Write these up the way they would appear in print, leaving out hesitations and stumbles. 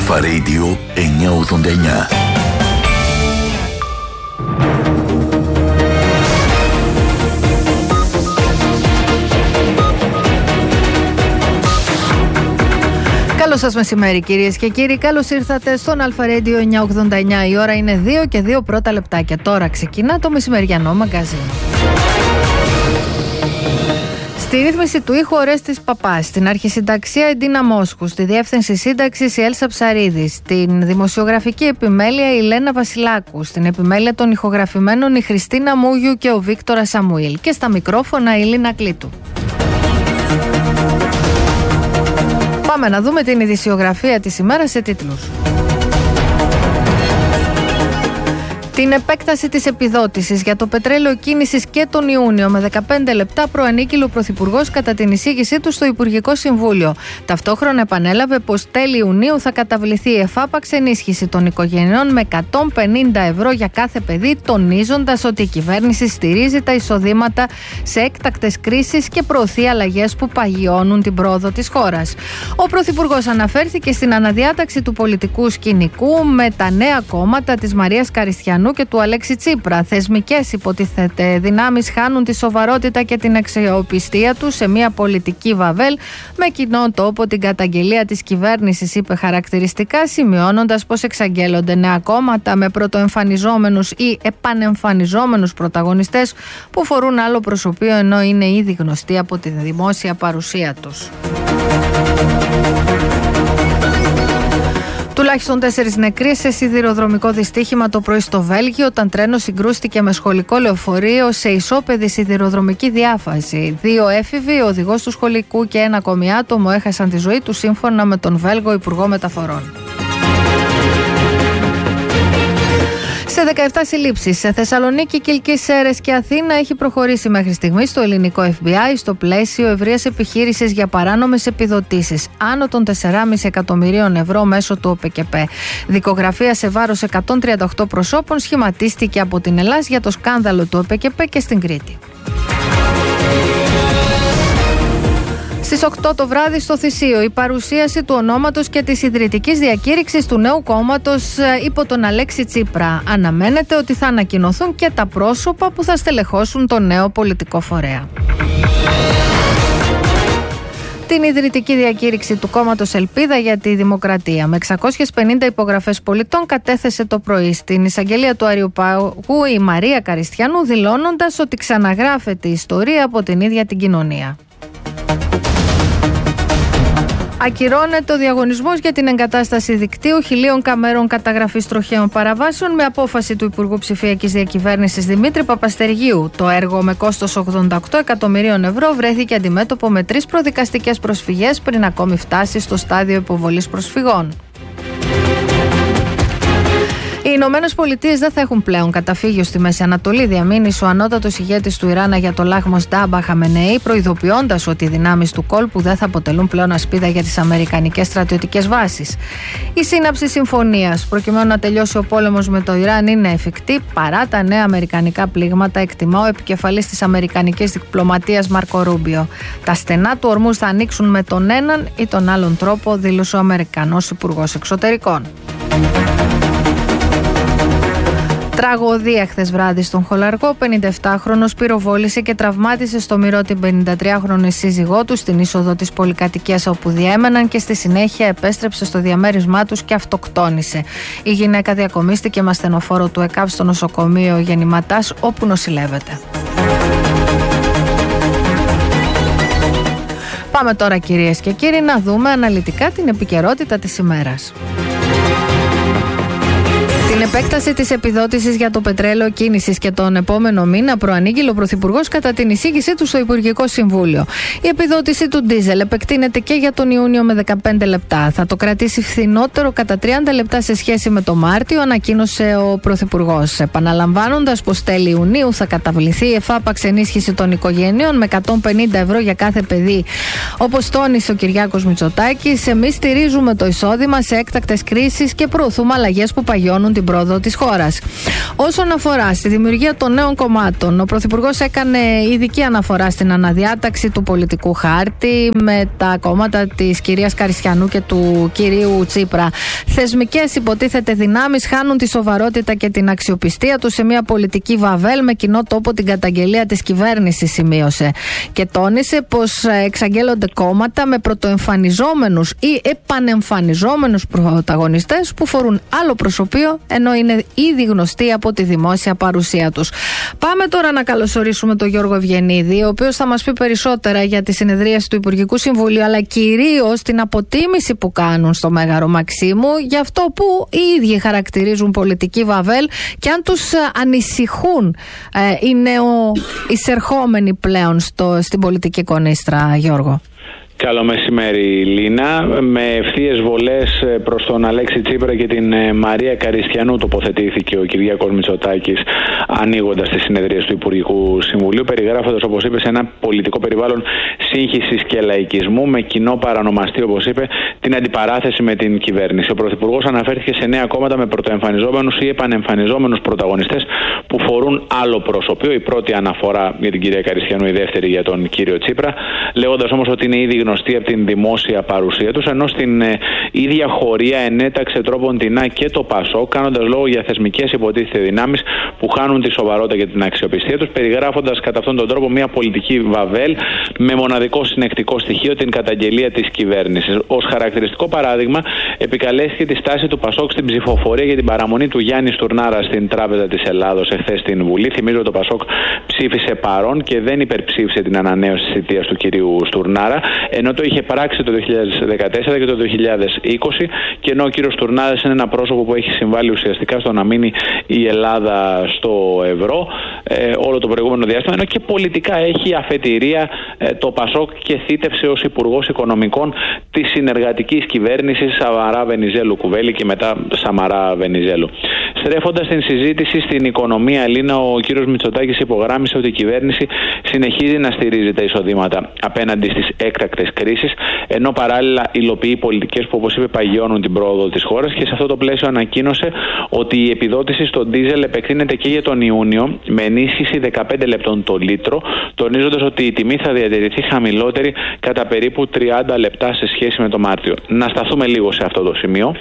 Αλφα Radio 989. Καλό σας μεσημέρι κυρίες και κύριοι, καλώς ήρθατε στον Αλφα Radio 989. Η ώρα είναι 2 και 2 πρώτα λεπτάκια. Τώρα ξεκινά το μεσημεριανό μαγκαζίνο. Στη ρύθμιση του ήχου Ορέστης Παπάς, στην αρχισυνταξία η Ντίνα Μόσχου, στη διεύθυνση σύνταξης η Έλσα Ψαρίδη, στην δημοσιογραφική επιμέλεια η Λένα Βασιλάκου, στην επιμέλεια των ηχογραφημένων η Χριστίνα Μούγιου και ο Βίκτορας Σαμουήλ και στα μικρόφωνα η Λίνα Κλήτου. Πάμε να δούμε την ειδησιογραφία της ημέρας σε τίτλους. Την επέκταση της επιδότησης για το πετρέλαιο κίνησης και τον Ιούνιο με 15 λεπτά προανήγγειλε ο Πρωθυπουργός κατά την εισήγησή του στο Υπουργικό Συμβούλιο. Ταυτόχρονα επανέλαβε πως τέλη Ιουνίου θα καταβληθεί η εφάπαξ ενίσχυση των οικογενειών με 150 ευρώ για κάθε παιδί, τονίζοντας ότι η κυβέρνηση στηρίζει τα εισοδήματα σε έκτακτες κρίσεις και προωθεί αλλαγές που παγιώνουν την πρόοδο της χώρας. Ο Πρωθυπουργός αναφέρθηκε στην αναδιάταξη του πολιτικού σκηνικού με τα νέα κόμματα της Μαρίας Καριστιανού και του Αλέξη Τσίπρα. Θεσμικές υποτίθεται δυνάμεις χάνουν τη σοβαρότητα και την αξιοπιστία τους σε μια πολιτική βαβέλ με κοινό τόπο την καταγγελία της κυβέρνησης, είπε χαρακτηριστικά, σημειώνοντας πως εξαγγέλλονται νέα κόμματα με πρωτοεμφανιζόμενους ή επανεμφανιζόμενους πρωταγωνιστές που φορούν άλλο προσωπείο ενώ είναι ήδη γνωστοί από τη δημόσια παρουσία τους. Τουλάχιστον 4 νεκροί σε σιδηροδρομικό δυστύχημα το πρωί στο Βέλγιο, όταν τρένο συγκρούστηκε με σχολικό λεωφορείο σε ισόπεδη σιδηροδρομική διάφαση. 2 έφηβοι, ο οδηγός του σχολικού και ένα ακόμη άτομο έχασαν τη ζωή τους, σύμφωνα με τον Βέλγο Υπουργό Μεταφορών. Σε 17 συλλήψεις σε Θεσσαλονίκη, Κιλκής, Σέρρες και Αθήνα έχει προχωρήσει μέχρι στιγμής το ελληνικό FBI στο πλαίσιο ευρείας επιχείρησης για παράνομες επιδοτήσεις άνω των 4,5 εκατομμυρίων ευρώ μέσω του ΟΠΕΚΕΠΕ. Δικογραφία σε βάρος 138 προσώπων σχηματίστηκε από την Ελλάδα για το σκάνδαλο του ΟΠΕΚΕΠΕ και στην Κρήτη. Στις 8 το βράδυ στο Θησείο η παρουσίαση του ονόματος και της ιδρυτικής διακήρυξης του νέου κόμματος υπό τον Αλέξη Τσίπρα. Αναμένεται ότι θα ανακοινωθούν και τα πρόσωπα που θα στελεχώσουν το νέο πολιτικό φορέα. Την ιδρυτική διακήρυξη του κόμματος Ελπίδα για τη Δημοκρατία με 650 υπογραφές πολιτών κατέθεσε το πρωί στην εισαγγελία του Αριοπάγου η Μαρία Καριστιανού, δηλώνοντας ότι ξαναγράφεται η ιστορία από την ίδια την κοινωνία. Ακυρώνεται ο διαγωνισμός για την εγκατάσταση δικτύου 1.000 καμέρων καταγραφής τροχαίων παραβάσεων με απόφαση του Υπουργού Ψηφιακής Διακυβέρνησης Δημήτρη Παπαστεριού. Το έργο με κόστος 88 εκατομμυρίων ευρώ βρέθηκε αντιμέτωπο με 3 προδικαστικές προσφυγές πριν ακόμη φτάσει στο στάδιο υποβολής προσφυγών. Οι Ηνωμένες Πολιτείες δεν θα έχουν πλέον καταφύγιο στη Μέση Ανατολή, διαμήνυσε ο ανώτατος ηγέτης του Ιράν Αγιατολάχ Μοστάμπα Χαμενεή, προειδοποιώντας ότι οι δυνάμεις του κόλπου δεν θα αποτελούν πλέον ασπίδα για τις αμερικανικές στρατιωτικές βάσεις. Η σύναψη συμφωνίας προκειμένου να τελειώσει ο πόλεμος με το Ιράν είναι εφικτή παρά τα νέα αμερικανικά πλήγματα, εκτιμά ο επικεφαλής της αμερικανικής διπλωματίας Μάρκο Ρούμπιο. Τα στενά του ορμούς θα ανοίξουν με τον έναν ή τον άλλον τρόπο, δήλωσε ο Αμερικανός Υπουργός Εξωτερικών. Τραγωδία χθες βράδυ στον Χολαργό. 57χρονος πυροβόλησε και τραυμάτισε στο μυρό την 53χρονη σύζυγό του στην είσοδο της πολυκατοικίας όπου διέμεναν και στη συνέχεια επέστρεψε στο διαμέρισμά τους και αυτοκτόνησε. Η γυναίκα διακομίστηκε με ασθενοφόρο του ΕΚΑΒ στο νοσοκομείο Γεννηματάς, όπου νοσηλεύεται. Πάμε τώρα κυρίες και κύριοι να δούμε αναλυτικά την επικαιρότητα της ημέρας. Την επέκταση της επιδότησης για το πετρέλαιο κίνησης και τον επόμενο μήνα προανήγγειλε ο Πρωθυπουργός κατά την εισήγησή του στο Υπουργικό Συμβούλιο. Η επιδότηση του ντίζελ επεκτείνεται και για τον Ιούνιο με 15 λεπτά. Θα το κρατήσει φθηνότερο κατά 30 λεπτά σε σχέση με το Μάρτιο, ανακοίνωσε ο Πρωθυπουργός, επαναλαμβάνοντας πως τέλη Ιουνίου θα καταβληθεί η εφάπαξ ενίσχυση των οικογενειών με 150 ευρώ για κάθε παιδί. Όπως τόνισε ο Κυριάκος Μητσοτάκης, εμείς στηρίζουμε το εισόδημα σε έκτακτες κρίσεις και προωθούμε αλλαγές που παγιώνουν την την πρόοδο της χώρας. Όσον αφορά στη δημιουργία των νέων κομμάτων, ο Πρωθυπουργός έκανε ειδική αναφορά στην αναδιάταξη του πολιτικού χάρτη με τα κόμματα της κυρίας Καριστιανού και του κυρίου Τσίπρα. Θεσμικές υποτίθεται δυνάμεις χάνουν τη σοβαρότητα και την αξιοπιστία τους σε μια πολιτική βαβέλ με κοινό τόπο την καταγγελία της κυβέρνησης, σημείωσε. Και τόνισε πως εξαγγέλλονται κόμματα με πρωτοεμφανιζόμενους ή επανεμφανιζόμενους πρωταγωνιστές που φορούν άλλο προσωπείο ενώ είναι ήδη γνωστοί από τη δημόσια παρουσία τους. Πάμε τώρα να καλωσορίσουμε τον Γιώργο Ευγενίδη, ο οποίος θα μας πει περισσότερα για τη συνεδρίαση του Υπουργικού Συμβουλίου, αλλά κυρίως την αποτίμηση που κάνουν στο Μέγαρο Μαξίμου για αυτό που οι ίδιοι χαρακτηρίζουν πολιτική βαβέλ και αν τους ανησυχούν οι νεοεισερχόμενοι πλέον στην πολιτική κονίστρα, Γιώργο. Καλό μεσημέρι, Λίνα. Με ευθείες βολές προς τον Αλέξη Τσίπρα και την Μαρία Καριστιανού τοποθετήθηκε ο Κυριάκος Μητσοτάκης ανοίγοντας τις συνεδρίες του Υπουργικού Συμβουλίου, περιγράφοντας, όπως είπε, σε ένα πολιτικό περιβάλλον σύγχυσης και λαϊκισμού με κοινό παρανομαστή, όπως είπε, την αντιπαράθεση με την κυβέρνηση. Ο Πρωθυπουργός αναφέρθηκε σε νέα κόμματα με πρωτοεμφανιζόμενους ή επανεμφανιζόμενους πρωταγωνιστές που φορούν άλλο προσωπείο. Η πρώτη αναφορά για την κυρία Καριστιανού, η δεύτερη για τον κύριο Τσίπρα, λέγοντας όμως ότι είναι ήδη γνωστοί από την δημόσια παρουσία τους, ενώ στην ίδια χωρία ενέταξε τρόποντινά και το ΠΑΣΟΚ, κάνοντας λόγο για θεσμικές υποτίθεται δυνάμεις που χάνουν τη σοβαρότητα και την αξιοπιστία τους, περιγράφοντας κατά αυτόν τον τρόπο μια πολιτική βαβέλ με μοναδικό συνεκτικό στοιχείο την καταγγελία της κυβέρνησης. Ως χαρακτηριστικό παράδειγμα, επικαλέστηκε τη στάση του ΠΑΣΟΚ στην ψηφοφορία για την παραμονή του Γιάννη Στουρνάρα στην Τράπεζα της Ελλάδος εχθές στην Βουλή. Θυμίζω ότι το ΠΑΣΟΚ ψήφισε παρόν και δεν υπερψήφισε την ανανέωση της θητείας του κυρίου Στουρνάρα, ενώ το είχε πράξει το 2014 και το 2020, και ενώ ο κύριος Στουρνάρας είναι ένα πρόσωπο που έχει συμβάλει ουσιαστικά στο να μείνει η Ελλάδα στο ευρώ όλο το προηγούμενο διάστημα, ενώ και πολιτικά έχει αφετηρία το ΠΑΣΟΚ και θήτευσε ως Υπουργός Οικονομικών της συνεργατικής κυβέρνησης Σαμαρά Βενιζέλου Κουβέλη και μετά Σαμαρά Βενιζέλου. Στρέφοντας την συζήτηση στην οικονομία, Λίνα, ο κύριος Μητσοτάκης υπογράμμισε ότι η κυβέρνηση συνεχίζει να στηρίζει τα εισοδήματα απέναντι στις έκτακτες κρίσεις, ενώ παράλληλα υλοποιεί πολιτικές που, όπως είπε, παγιώνουν την πρόοδο της χώρας, και σε αυτό το πλαίσιο ανακοίνωσε ότι η επιδότηση στο ντίζελ επεκτείνεται και για τον Ιούνιο με ενίσχυση 15 λεπτών το λίτρο, τονίζοντας ότι η τιμή θα διατηρηθεί χαμηλότερη κατά περίπου 30 λεπτά σε σχέση με το Μάρτιο. Να σταθούμε λίγο σε αυτό το σημείο.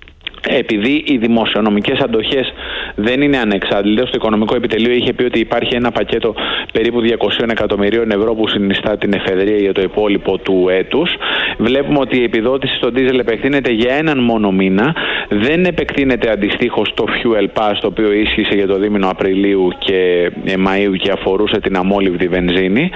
Επειδή οι δημοσιονομικές αντοχές δεν είναι ανεξάντλητες, το Οικονομικό Επιτελείο είχε πει ότι υπάρχει ένα πακέτο περίπου 200 εκατομμυρίων ευρώ που συνιστά την εφεδρεία για το υπόλοιπο του έτους. Βλέπουμε ότι η επιδότηση στο ντίζελ επεκτείνεται για έναν μόνο μήνα. Δεν επεκτείνεται αντιστοίχως το Fuel Pass, το οποίο ίσχυσε για το δίμηνο Απριλίου και Μαΐου και αφορούσε την αμόλυβδη βενζίνη.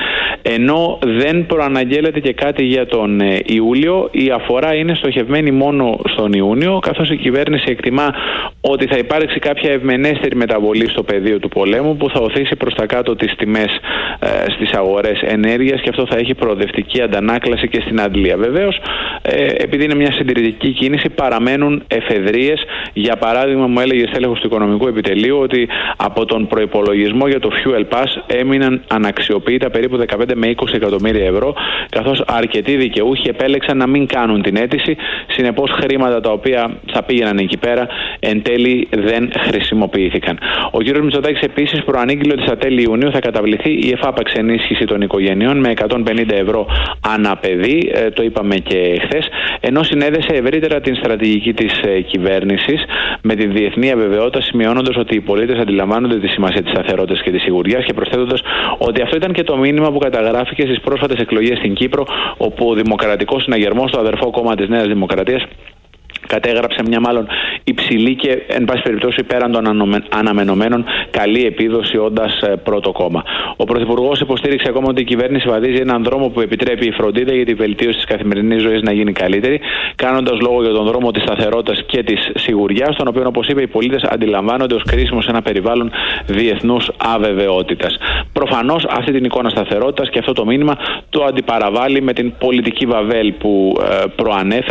Ενώ δεν προαναγγέλλεται και κάτι για τον Ιούλιο. Η αφορά είναι στοχευμένη μόνο στον Ιούνιο, καθώς η κυβέρνηση εκτιμά ότι θα υπάρξει κάποια ευμενέστερη μεταβολή στο πεδίο του πολέμου που θα οθήσει προς τα κάτω τις τιμές στις αγορές ενέργειας, και αυτό θα έχει προοδευτική αντανάκλαση και στην αντλία. Βεβαίως, επειδή είναι μια συντηρητική κίνηση, παραμένουν εφεδρείες. Για παράδειγμα, μου έλεγε στέλεχος του Οικονομικού Επιτελείου ότι από τον προϋπολογισμό για το Fuel Pass έμειναν αναξιοποιητά περίπου 15 με 20 εκατομμύρια ευρώ, καθώς αρκετοί δικαιούχοι επέλεξαν να μην κάνουν την αίτηση. Συνεπώς, χρήματα τα οποία θα πήγαιναν εκεί πέρα εν τέλει δεν χρησιμοποιήθηκαν. Ο κ. Μητσοτάκης επίσης προανήγγειλε ότι στα τέλη Ιουνίου θα καταβληθεί η εφάπαξ ενίσχυση των οικογενειών με 150 ευρώ ανά παιδί, το είπαμε και χθες, ενώ συνέδεσε ευρύτερα την στρατηγική της κυβέρνησης με τη διεθνή αβεβαιότητα, σημειώνοντας ότι οι πολίτες αντιλαμβάνονται τη σημασία της σταθερότητας και της σιγουριάς, και προσθέτοντας ότι αυτό ήταν και το μήνυμα που καταγράφηκε στις πρόσφατες εκλογές στην Κύπρο, όπου ο Δημοκρατικός Συναγερμός, το αδερφό κόμμα της Νέας Δημοκρατίας, κατέγραψε μια μάλλον υψηλή και εν πάση περιπτώσει πέραν των αναμενωμένων καλή επίδοση, όντας πρώτο κόμμα. Ο Πρωθυπουργός υποστήριξε ακόμα ότι η κυβέρνηση βαδίζει έναν δρόμο που επιτρέπει η φροντίδα για τη βελτίωση της καθημερινής ζωής να γίνει καλύτερη, κάνοντας λόγο για τον δρόμο της σταθερότητας και της σιγουριάς, τον οποίο, όπως είπε, οι πολίτες αντιλαμβάνονται ως κρίσιμο σε ένα περιβάλλον διεθνούς αβεβαιότητας. Προφανώς αυτή την εικόνα σταθερότητας και αυτό το μήνυμα το αντιπαραβάλλει με την πολιτική βαβέλ που προανέφερα,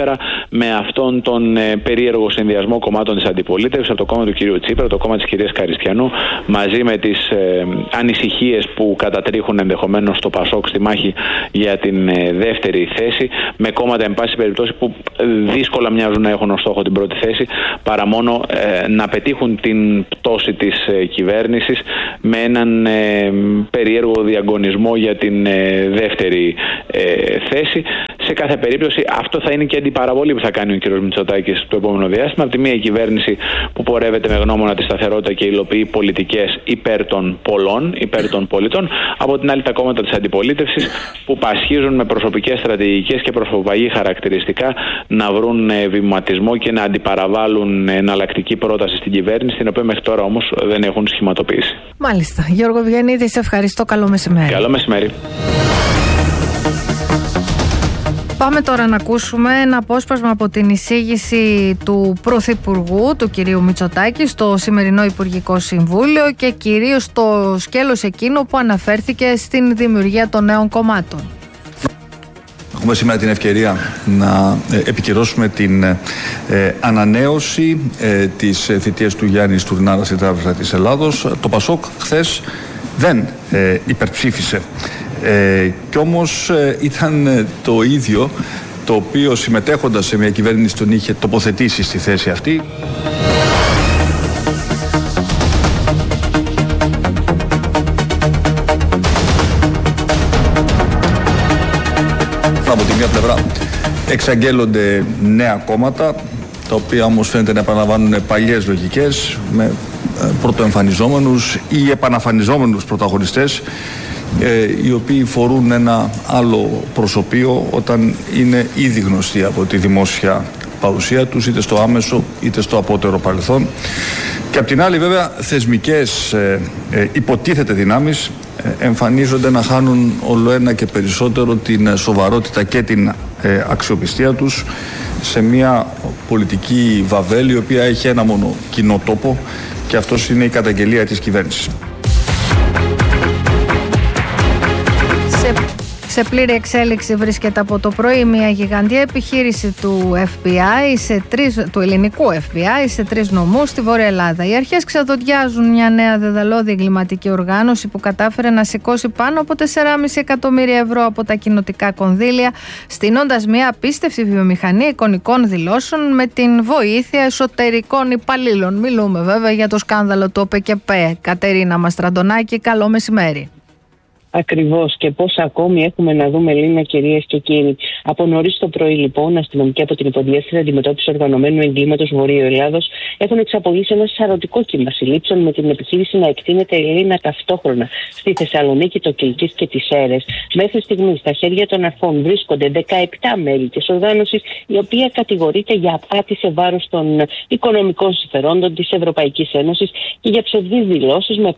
με αυτόν τον περίεργο συνδυασμό κομμάτων της αντιπολίτευσης, από το κόμμα του κυρίου Τσίπρα, το κόμμα της κυρίας Καριστιανού, μαζί με τις ανησυχίες που κατατρίχουν ενδεχομένως στο Πασόκ στη μάχη για την δεύτερη θέση, με κόμματα εν πάση περιπτώσει που δύσκολα μοιάζουν να έχουν ως στόχο την πρώτη θέση, παρά μόνο να πετύχουν την πτώση της κυβέρνησης με έναν περίεργο διαγωνισμό για την δεύτερη θέση. Σε κάθε περίπτωση αυτό θα είναι και αντιπαραβολή που θα κάνει ο κ. Μητσοτάκης το επόμενο διάστημα. Από τη μία η κυβέρνηση που πορεύεται με γνώμονα τη σταθερότητα και υλοποιεί πολιτικές υπέρ των πολλών, υπέρ των πολιτών. Από την άλλη τα κόμματα της αντιπολίτευσης που πασχίζουν με προσωπικές στρατηγικές και προσωπαγή χαρακτηριστικά να βρουν βηματισμό και να αντιπαραβάλουν εναλλακτική πρόταση στην κυβέρνηση, την οποία μέχρι τώρα όμως δεν έχουν σχηματοποιήσει. Μάλιστα. Γιώργο Ευγενίδη, σε ευχαριστώ. Καλό μεσημέρι. Καλό μεσημέρι. Πάμε τώρα να ακούσουμε ένα απόσπασμα από την εισήγηση του Πρωθυπουργού, του κυρίου Μητσοτάκη, στο σημερινό Υπουργικό Συμβούλιο και κυρίως στο σκέλος εκείνο που αναφέρθηκε στην δημιουργία των νέων κομμάτων. Έχουμε σήμερα την ευκαιρία να επικυρώσουμε την ανανέωση της θητείας του Γιάννη Στουρνάρα στην Τράπεζα της Ελλάδος. Το Πασόκ χθες δεν υπερψήφισε. Κι όμως ήταν το ίδιο το οποίο συμμετέχοντας σε μια κυβέρνηση τον είχε τοποθετήσει στη θέση αυτή. Από τη μία πλευρά εξαγγέλλονται νέα κόμματα, τα οποία όμως φαίνεται να επαναλαμβάνουν παλιές λογικές με πρωτοεμφανιζόμενους ή επαναφανιζόμενους πρωταγωνιστές, οι οποίοι φορούν ένα άλλο προσωπείο όταν είναι ήδη γνωστοί από τη δημόσια παρουσία τους, είτε στο άμεσο είτε στο απότερο παρελθόν. Και απ' την άλλη βέβαια θεσμικές υποτίθεται δυνάμεις εμφανίζονται να χάνουν όλο ένα και περισσότερο την σοβαρότητα και την αξιοπιστία τους σε μια πολιτική βαβέλη, η οποία έχει ένα μόνο κοινό τόπο, και αυτός είναι η καταγγελία της κυβέρνησης. Σε πλήρη εξέλιξη βρίσκεται από το πρωί μια γιγαντιά επιχείρηση του FBI, του ελληνικού FBI, σε 3 νομούς στη Βόρεια Ελλάδα. Οι αρχές ξεδοντιάζουν μια νέα δεδαλώδη εγκληματική οργάνωση που κατάφερε να σηκώσει πάνω από 4,5 εκατομμύρια ευρώ από τα κοινοτικά κονδύλια, στείνοντας μια απίστευτη βιομηχανία εικονικών δηλώσεων με την βοήθεια εσωτερικών υπαλλήλων. Μιλούμε βέβαια για το σκάνδαλο του ΟΠΕΚΕΠΕ. Κατερίνα Μαστραντονάκη, καλό μεσημέρι. Ακριβώς, και πόσα ακόμη έχουμε να δούμε, Λίνα, κυρίες και κύριοι. Από νωρίς το πρωί, λοιπόν, αστυνομικοί από την Υποδιεύθυνση Αντιμετώπισης Οργανωμένου Εγκλήματος Βορείου Ελλάδος έχουν εξαπολύσει ένα σαρωτικό κύμα συλλήψεων με την επιχείρηση να εκτείνεται η Ελλήνα ταυτόχρονα στη Θεσσαλονίκη, το Κιλκής και τις Σέρρες. Μέχρι στιγμής, στα χέρια των αρχών βρίσκονται 17 μέλη της οργάνωσης, η οποία κατηγορείται για απάτη σε βάρος των οικονομικών συμφερόντων της Ευρωπαϊκής Ένωσης και για ψευδείς δηλώσεις με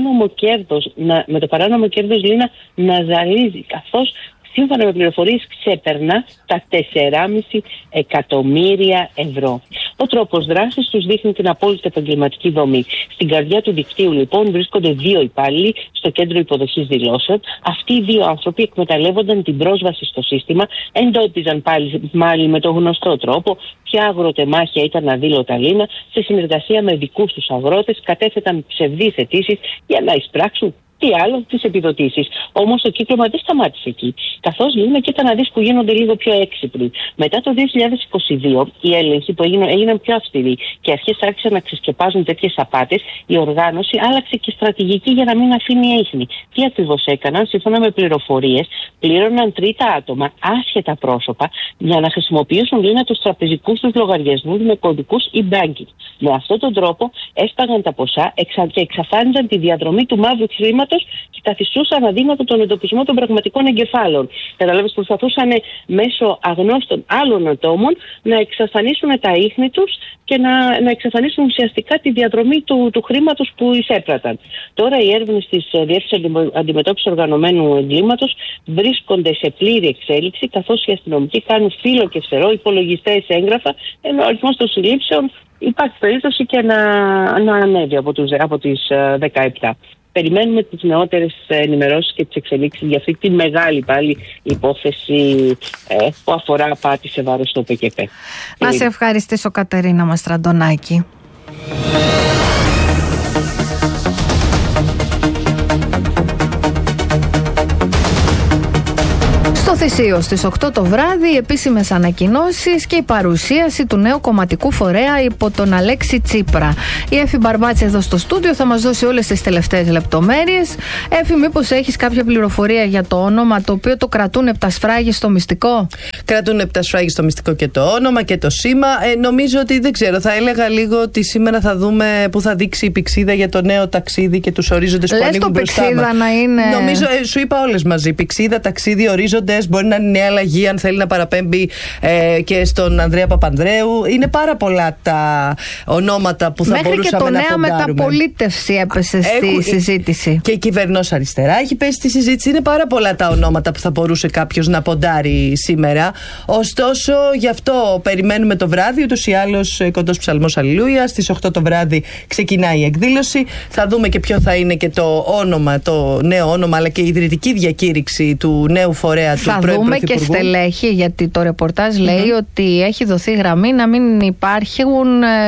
το παράνομο κέρδος, Λίνα, να ζαλίζει, καθώς σύμφωνα με πληροφορίες ξέπερνα τα 4,5 εκατομμύρια ευρώ. Ο τρόπος δράσης τους δείχνει την απόλυτη επαγγελματική δομή. Στην καρδιά του δικτύου, λοιπόν, βρίσκονται 2 υπάλληλοι στο κέντρο υποδοχής δηλώσεων. Αυτοί οι 2 άνθρωποι εκμεταλλεύονταν την πρόσβαση στο σύστημα, εντόπιζαν πάλι με τον γνωστό τρόπο ποια αγροτεμάχια ήταν αδήλωτα, Λίνα, σε συνεργασία με δικούς τους αγρότες, κατέθεταν ψευδείς αιτήσεις για να εισπράξουν τι άλλο, τις επιδοτήσεις. Όμως το κύκλωμα δεν σταμάτησε εκεί. Καθώς, Λίνα, και τα να δεις που γίνονται λίγο πιο έξυπνοι. Μετά το 2022, οι έλεγχοι που έγιναν πιο αυστηροί και οι αρχές άρχισαν να ξεσκεπάζουν τέτοιες απάτες, η οργάνωση άλλαξε και στρατηγική για να μην αφήνει ίχνη. Τι ακριβώς έκαναν? Σύμφωνα με πληροφορίες, πλήρωναν τρίτα άτομα, άσχετα πρόσωπα, για να χρησιμοποιήσουν, Λίνα, τους τραπεζικούς τους λογαριασμούς με κωδικούς e-banking. Με αυτόν τον τρόπο έσπαγαν τα ποσά και εξαφάνιζαν τη διαδρομή του μαύρου χρήματος και καθιστούσαν αδύνατο τον εντοπισμό των πραγματικών εγκεφάλων. Καταλάβεις, προσπαθούσαν μέσω αγνώστων άλλων ατόμων να εξαφανίσουν τα ίχνη τους και να εξαφανίσουν ουσιαστικά τη διαδρομή του χρήματος που εισέπραταν. Τώρα οι έρευνες της Διεύθυνσης Αντιμετώπισης Οργανωμένου Εγκλήματος βρίσκονται σε πλήρη εξέλιξη, καθώς οι αστυνομικοί κάνουν φύλλο και φτερό, υπολογιστές, έγγραφα, ενώ ο αριθμός των συλλήψεων υπάρχει περίπτωση και να ανέβει από τις 17. περιμένουμε τις νεότερες ενημερώσεις και τις εξελίξεις για αυτή τη μεγάλη πάλι υπόθεση που αφορά απάτη σε βάρος του ΟΠΕΚΕΠ. Να σε ευχαριστήσω, Κατερίνα Μαστραντονάκη. Στο Θησίο στις 8 το βράδυ, οι επίσημες ανακοινώσεις και η παρουσίαση του νέου κομματικού φορέα υπό τον Αλέξη Τσίπρα. Η Έφη Μπαρμπάτση εδώ στο στούντιο θα μας δώσει όλες τις τελευταίες λεπτομέρειες. Έφη, μήπως έχεις κάποια πληροφορία για το όνομα, το οποίο το κρατούν επτασφράγι στο μυστικό? Κρατούν επτασφράγι στο μυστικό και το όνομα και το σήμα. Νομίζω ότι δεν ξέρω, θα έλεγα λίγο ότι σήμερα θα δούμε που θα δείξει η Πυξίδα για το νέο ταξίδι και τους ορίζοντες που ανοίγουν μπροστά μας. Πυξίδα να είναι. Νομίζω, σου είπα όλες μαζί. Πυξίδα, ταξίδι, ορίζοντες. Μπορεί να είναι νέα αλλαγή, αν θέλει να παραπέμπει και στον Ανδρέα Παπανδρέου. Είναι πάρα πολλά τα ονόματα που θα μπορούσαμε να φοντάρουμε. Μέχρι και το νέα μεταπολίτευση έπεσε στη συζήτηση. Και η κυβερνός αριστερά έχει πέσει στη συζήτηση. Είναι πάρα πολλά τα ονόματα που θα μπορούσε κάποιος να ποντάρει σήμερα. Ωστόσο, γι' αυτό περιμένουμε το βράδυ. Ούτως ή άλλως, κοντός ψαλμός Αλληλούια. Στις 8 το βράδυ ξεκινάει η εκδήλωση. Θα δούμε και ποιο θα είναι και το όνομα, το νέο όνομα, αλλά και η ιδρυτική διακήρυξη του νέου φορέα του πρώην Πρωθυπουργού. Θα δούμε και στελέχη, γιατί το ρεπορτάζ λέει ότι έχει δοθεί γραμμή να μην υπάρχουν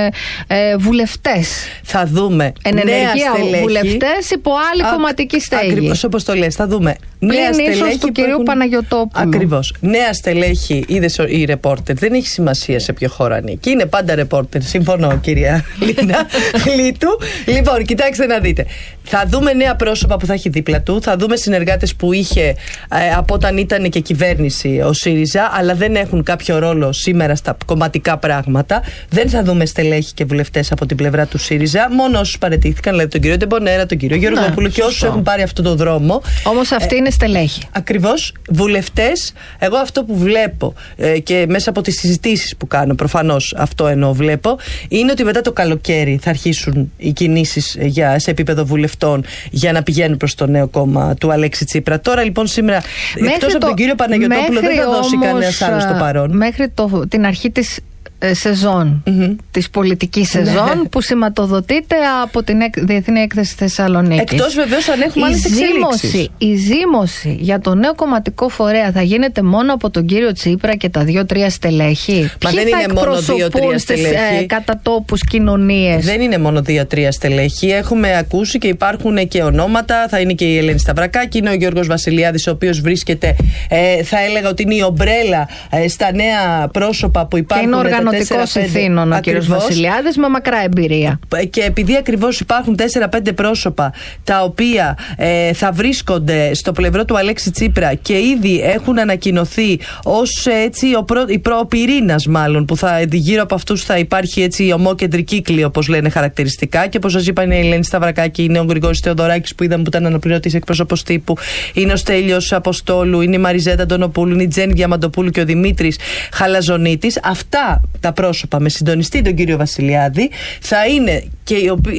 βουλευτές. Θα δούμε. Ενεργεία βουλευτές υπό άλλη κομματική στέγη. Ακριβώς όπως το λες. Θα δούμε. Πλην ίσως του κυρίου Παναγιωτόπουλου. Ακριβώς. Νέα στελέχη, είδες η ρεπόρτερ. Δεν έχει σημασία σε ποιο χώρο ανήκει. Είναι πάντα ρεπόρτερ. Συμφωνώ, κυρία Λίνα Λίτου. Λοιπόν, κοιτάξτε να δείτε. Θα δούμε νέα πρόσωπα που θα έχει δίπλα του. Θα δούμε συνεργάτες που είχε από όταν ήταν και κυβέρνηση ο ΣΥΡΙΖΑ, αλλά δεν έχουν κάποιο ρόλο σήμερα στα κομματικά πράγματα. Δεν θα δούμε στελέχη και βουλευτές από την πλευρά του ΣΥΡΙΖΑ. Μόνο όσους παραιτήθηκαν, δηλαδή τον κύριο Ντεμπονέρα, τον κύριο Γεωργόπουλο και όσους έχουν πάρει αυτόν τον δρόμο. Όμως αυτοί είναι στελέχη. Ακριβώς. Βουλευτές. Εγώ αυτό που βλέπω και μέσα από τις συζητήσεις που κάνω, προφανώς αυτό εννοώ, βλέπω, είναι ότι μετά το καλοκαίρι θα αρχίσουν οι κινήσεις σε επίπεδο βουλευτών για να πηγαίνουν προς το νέο κόμμα του Αλέξη Τσίπρα. Τώρα λοιπόν σήμερα, εκτός από τον κύριο Παναγιωτόπουλο, δεν θα δώσει κανένας άλλος το παρόν. Μέχρι την αρχή της σεζόν, της πολιτικής σεζόν, που σηματοδοτείται από την Διεθνή Έκθεση Θεσσαλονίκης. Εκτός βεβαίως αν έχουμε άλλες εξελίξεις. Η ζήμωση για το νέο κομματικό φορέα θα γίνεται μόνο από τον κύριο Τσίπρα και τα 2-3 στελέχη. Μα δεν είναι μόνο 2-3 στελέχη. Κατά τόπους κοινωνίες. Δεν είναι μόνο 2-3 στελέχη. Έχουμε ακούσει και υπάρχουν και ονόματα. Θα είναι και η Ελένη Σταυρακάκη, είναι ο Γιώργος Βασιλιάδης, ο οποίος βρίσκεται, θα έλεγα ότι είναι η ομπρέλα στα νέα πρόσωπα που υπάρχουν. Είναι οργανωτικός ευθύνων ο κύριος Βασιλιάδης με μακρά εμπειρία. Και επειδή ακριβώς υπάρχουν 4-5 πρόσωπα τα οποία θα βρίσκονται στο πλευρό του Αλέξη Τσίπρα και ήδη έχουν ανακοινωθεί ως έτσι ο πυρήνας, μάλλον, που γύρω από αυτούς θα υπάρχει έτσι η ομόκεντρη κύκλη, όπως λένε χαρακτηριστικά. Και όπως σας είπα, είναι η Ελένη Σταυρακάκη, είναι ο Γρηγόρης Θεοδωράκης που είδαμε που ήταν αναπληρωτής εκπρόσωπος τύπου, είναι ο Στέλιος Αποστόλου, είναι η Μαριζέτα Αντωνοπούλου, είναι η Τζέννη Διαμαντοπούλου και ο Δημήτρης Χαλαζονίτης. Αυτά τα πρόσωπα με συντονιστή τον κύριο Βασιλιάδη θα είναι και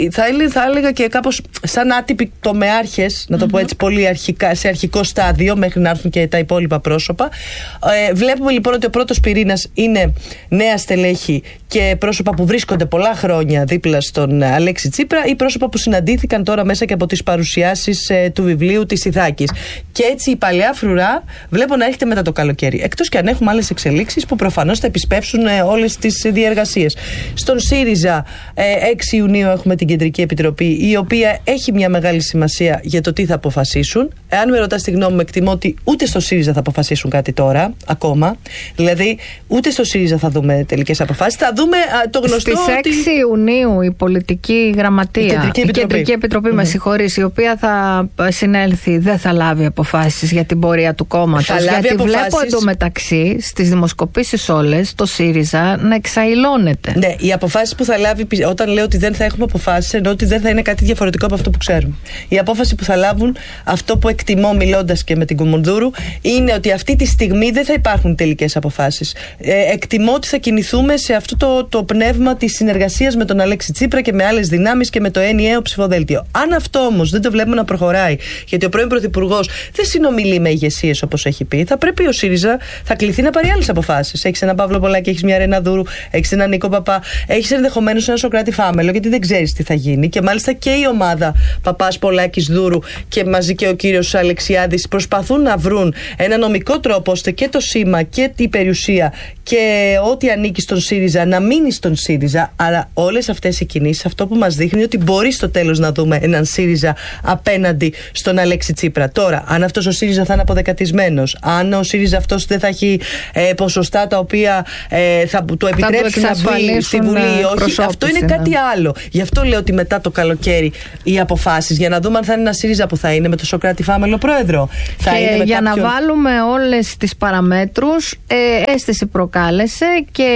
θα έλεγα και κάπως σαν άτυποι τομεάρχες, να το πω έτσι πολύ αρχικά, σε αρχικό στάδιο μέχρι να έρθουν και τα υπόλοιπα πρόσωπα. Βλέπουμε λοιπόν ότι ο πρώτος πυρήνας είναι νέα στελέχη και πρόσωπα που βρίσκονται πολλά χρόνια δίπλα στον Αλέξη Τσίπρα ή πρόσωπα που συναντήθηκαν τώρα μέσα και από τις παρουσιάσεις του βιβλίου της Ιδάκης. Και έτσι η παλαιά φρουρά βλέπω να έρχεται μετά το καλοκαίρι. Εκτός και αν έχουμε άλλες εξελίξεις που προφανώς θα επισπεύσουν όλες τις διεργασίες. Στον ΣΥΡΙΖΑ 6 Ιουνίου έχουμε την Κεντρική Επιτροπή, η οποία έχει μια μεγάλη σημασία για το τι θα αποφασίσουν. Εάν με ρωτάς τη γνώμη μου, εκτιμώ ότι ούτε στο ΣΥΡΙΖΑ θα αποφασίσουν κάτι τώρα, ακόμα. Δηλαδή, ούτε στο ΣΥΡΙΖΑ θα δούμε τελικές αποφάσεις. Θα δούμε το γνωστό. Στις 6 Ιουνίου η πολιτική γραμματεία, η Κεντρική Επιτροπή, με συγχωρείς, η οποία θα συνέλθει, δεν θα λάβει αποφάσεις για την πορεία του κόμματος. Γιατί βλέπω εντωμεταξύ στις δημοσκοπήσεις όλες το ΣΥΡΙΖΑ να εξαϊλώνεται. Ναι, οι αποφάσεις που θα λάβει, όταν λέω ότι δεν θα έχουμε αποφάσεις, εννοώ ότι δεν θα είναι κάτι διαφορετικό από αυτό που ξέρουμε. Η απόφαση που θα λάβουν, αυτό που εκτιμώ μιλώντας και με την Κουμουνδούρου, είναι ότι αυτή τη στιγμή δεν θα υπάρχουν τελικές αποφάσεις. Εκτιμώ ότι θα κινηθούμε σε αυτό το πνεύμα της συνεργασίας με τον Αλέξη Τσίπρα και με άλλες δυνάμεις και με το ενιαίο ψηφοδέλτιο. Αν αυτό όμως δεν το βλέπουμε να προχωράει, γιατί ο πρώην Πρωθυπουργός δεν συνομιλεί με ηγεσίες όπως έχει πει, θα πρέπει ο ΣΥΡΙΖΑ θα κληθεί να πάρει άλλες αποφάσεις. Έχεις έναν Παύλο Πολάκη, έχεις μια Ρένα Δούρου, έχεις έναν Νίκο Παπά, έχεις ενδεχομένως έναν Σωκράτη Φάμελο, γιατί δεν ξέρεις τι θα γίνει. Και μάλιστα και η ομάδα Παπάς, Πολάκης, Δούρου και μαζί και ο κύριος Αλεξιάδης προσπαθούν να βρουν ένα νομικό τρόπο ώστε και το σήμα και η περιουσία και ό,τι ανήκει στον ΣΥΡΙΖΑ να μείνει στον ΣΥΡΙΖΑ. Αλλά όλες αυτές οι κινήσεις αυτό που μας δείχνει ότι μπορεί στο τέλος να δούμε έναν ΣΥΡΙΖΑ απέναντι στον Αλέξη Τσίπρα. Τώρα, αν αυτός ο ΣΥΡΙΖΑ θα είναι αποδεκατισμένος, αν ο ΣΥΡΙΖΑ αυτός δεν θα έχει ποσοστά τα οποία θα του επιτρέψουν να μπει στη Βουλή ή όχι, αυτό είναι κάτι άλλο. Γι' αυτό λέω ότι μετά το καλοκαίρι οι αποφάσεις, για να δούμε αν θα είναι ένα ΣΥΡΙΖΑ που θα είναι με τον Σωκράτη Φάμελο πρόεδρο. Θα είναι για να βάλουμε όλες τις παραμέτρους, αίσθηση προκάλεσε και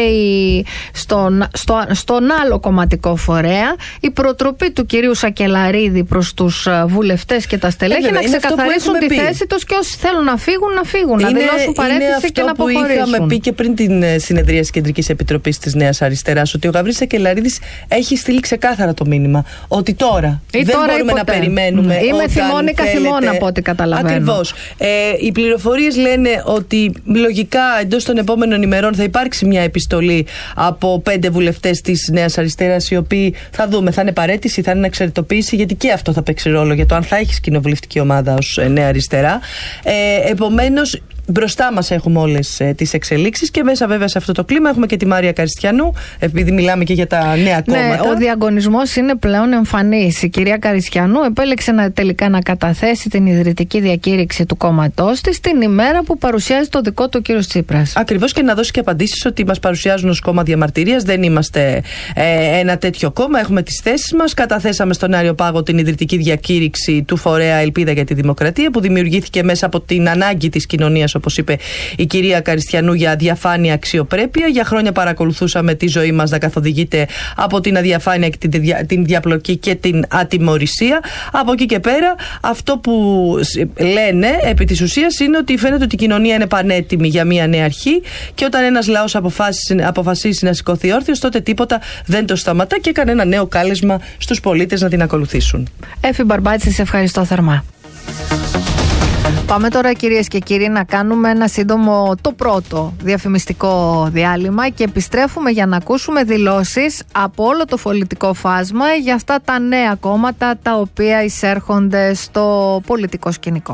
στον άλλο κομματικό φορέα η προτροπή του κυρίου Σακελαρίδη προς τους βουλευτές και τα στελέχη να ξεκαθαρίσουν τη θέση τους και όσοι θέλουν να φύγουν, να δηλώσουν παρέτηση και να αποχωρήσουν. Είναι αυτό που είχαμε πει και πριν την συνεδρία της Κεντρικής Επιτροπής της Νέας Αριστεράς, ότι ο Γαβρίλης Σακελαρίδης έχει στείλει ξεκάθαρα το μήνυμα ότι τώρα δεν μπορούμε να περιμένουμε. Είμαι θυμώνει καθημόνα από ό,τι καταλαβαίνω. Ακριβώς. Οι πληροφορίες λένε ότι λογικά εντός των επόμενων ημερών θα υπάρξει μια επιστολή από 5 βουλευτές της Νέας Αριστεράς, οι οποίοι θα δούμε, θα είναι παραίτηση, θα είναι εξαρτητοποίηση, γιατί και αυτό θα παίξει ρόλο για το αν θα έχει κοινοβουλευτική ομάδα ως Νέα Αριστερά. Επομένως, μπροστά μας έχουμε όλες τις εξελίξεις και μέσα βέβαια σε αυτό το κλίμα έχουμε και τη Μάρια Καριστιανού, επειδή μιλάμε και για τα νέα κόμματα. Ο διαγωνισμός είναι πλέον εμφανής. Η κυρία Καριστιανού επέλεξε τελικά να καταθέσει την ιδρυτική διακήρυξη του κόμματός της την ημέρα που παρουσιάζει το δικό του κύριο Τσίπρας. Ακριβώς, και να δώσει και απαντήσεις ότι μας παρουσιάζουν ως κόμμα διαμαρτυρίας. Δεν είμαστε ένα τέτοιο κόμμα. Έχουμε τις θέσεις μας. Καταθέσαμε στον Άριο Πάγο την ιδρυτική διακήρυξη του φορέα Ελπίδα για τη Δημοκρατία, που δημιουργήθηκε μέσα από την ανάγκη της κοινωνίας, όπως είπε η κυρία Καριστιανού, για διαφάνεια, αξιοπρέπεια. Για χρόνια παρακολουθούσαμε τη ζωή μας να καθοδηγείται από την αδιαφάνεια και την διαπλοκή και την ατιμωρησία. Από εκεί και πέρα, αυτό που λένε επί της ουσίας είναι ότι φαίνεται ότι η κοινωνία είναι πανέτοιμη για μια νέα αρχή και όταν ένας λαός αποφασίσει να σηκωθεί όρθιος, τότε τίποτα δεν το σταματά, και έκανε ένα νέο κάλεσμα στους πολίτες να την ακολουθήσουν. Έφη Μπαρμπάτση, σε ευχαριστώ θερμά. Πάμε τώρα, κυρίες και κύριοι, να κάνουμε ένα σύντομο, το πρώτο διαφημιστικό διάλειμμα, και επιστρέφουμε για να ακούσουμε δηλώσεις από όλο το πολιτικό φάσμα για αυτά τα νέα κόμματα τα οποία εισέρχονται στο πολιτικό σκηνικό.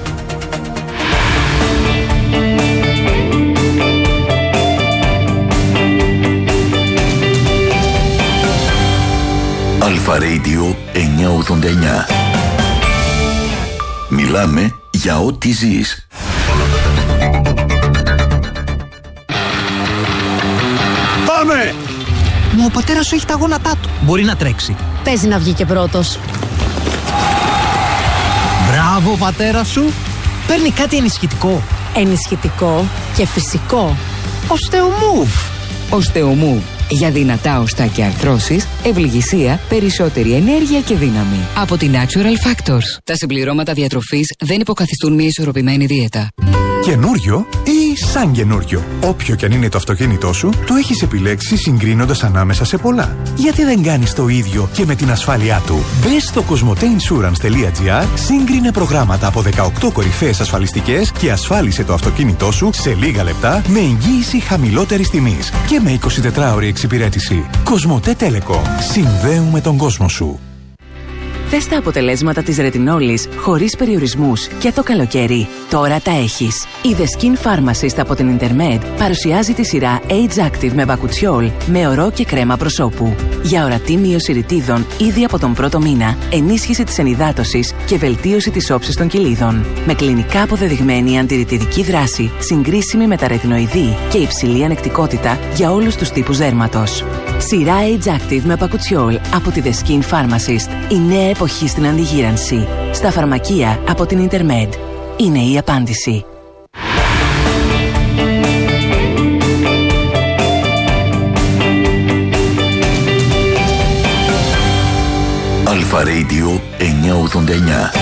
Αλφα Radio 989. Μιλάμε για ό,τι ζεις. Πάμε! Μα ο πατέρας σου έχει τα γόνατά του. Μπορεί να τρέξει. Παίζει να βγει και πρώτος. Μπράβο, πατέρα σου. Παίρνει κάτι ενισχυτικό. Ενισχυτικό και φυσικό. Οστεομούβ. Οστεομούβ. Για δυνατά οστά και αρθρώσεις, ευληγησία, περισσότερη ενέργεια και δύναμη. Από την Natural Factors. Τα συμπληρώματα διατροφής δεν υποκαθιστούν μια ισορροπημένη δίαιτα. Καινούριο ή σαν καινούριο. Όποιο κι αν είναι το αυτοκίνητό σου, το έχεις επιλέξει συγκρίνοντας ανάμεσα σε πολλά. Γιατί δεν κάνεις το ίδιο και με την ασφάλειά του? Μπες στο cosmoteinsurance.gr, σύγκρινε προγράμματα από 18 κορυφαίες ασφαλιστικές και ασφάλισε το αυτοκίνητό σου σε λίγα λεπτά με εγγύηση χαμηλότερης τιμής και με 24ωρη εξυπηρέτηση. Κοσμοτέ Telecom. Συνδέουμε τον κόσμο σου. Θες τα αποτελέσματα της ρετινόλης χωρίς περιορισμούς και το καλοκαίρι? Τώρα τα έχεις. Η The Skin Pharmacist από την Intermed παρουσιάζει τη σειρά Age Active με μπακουτσιόλ, με ορό και κρέμα προσώπου. Για ορατή μείωση ρητίδων ήδη από τον πρώτο μήνα, ενίσχυση της ενυδάτωσης και βελτίωση της όψης των κοιλίδων. Με κλινικά αποδεδειγμένη αντιρρητιδική δράση, συγκρίσιμη με τα ρετινοειδή και υψηλή ανεκτικότητα για όλους τους τύπους δέρματος. Σειρά Age Active με μπακουτσιόλ από τη The Skin Pharmacist. Η νέα εποχή στην αντιγύρανση. Στα φαρμακεία από την Intermed. Είναι η απάντηση. Αλφα Radio 989.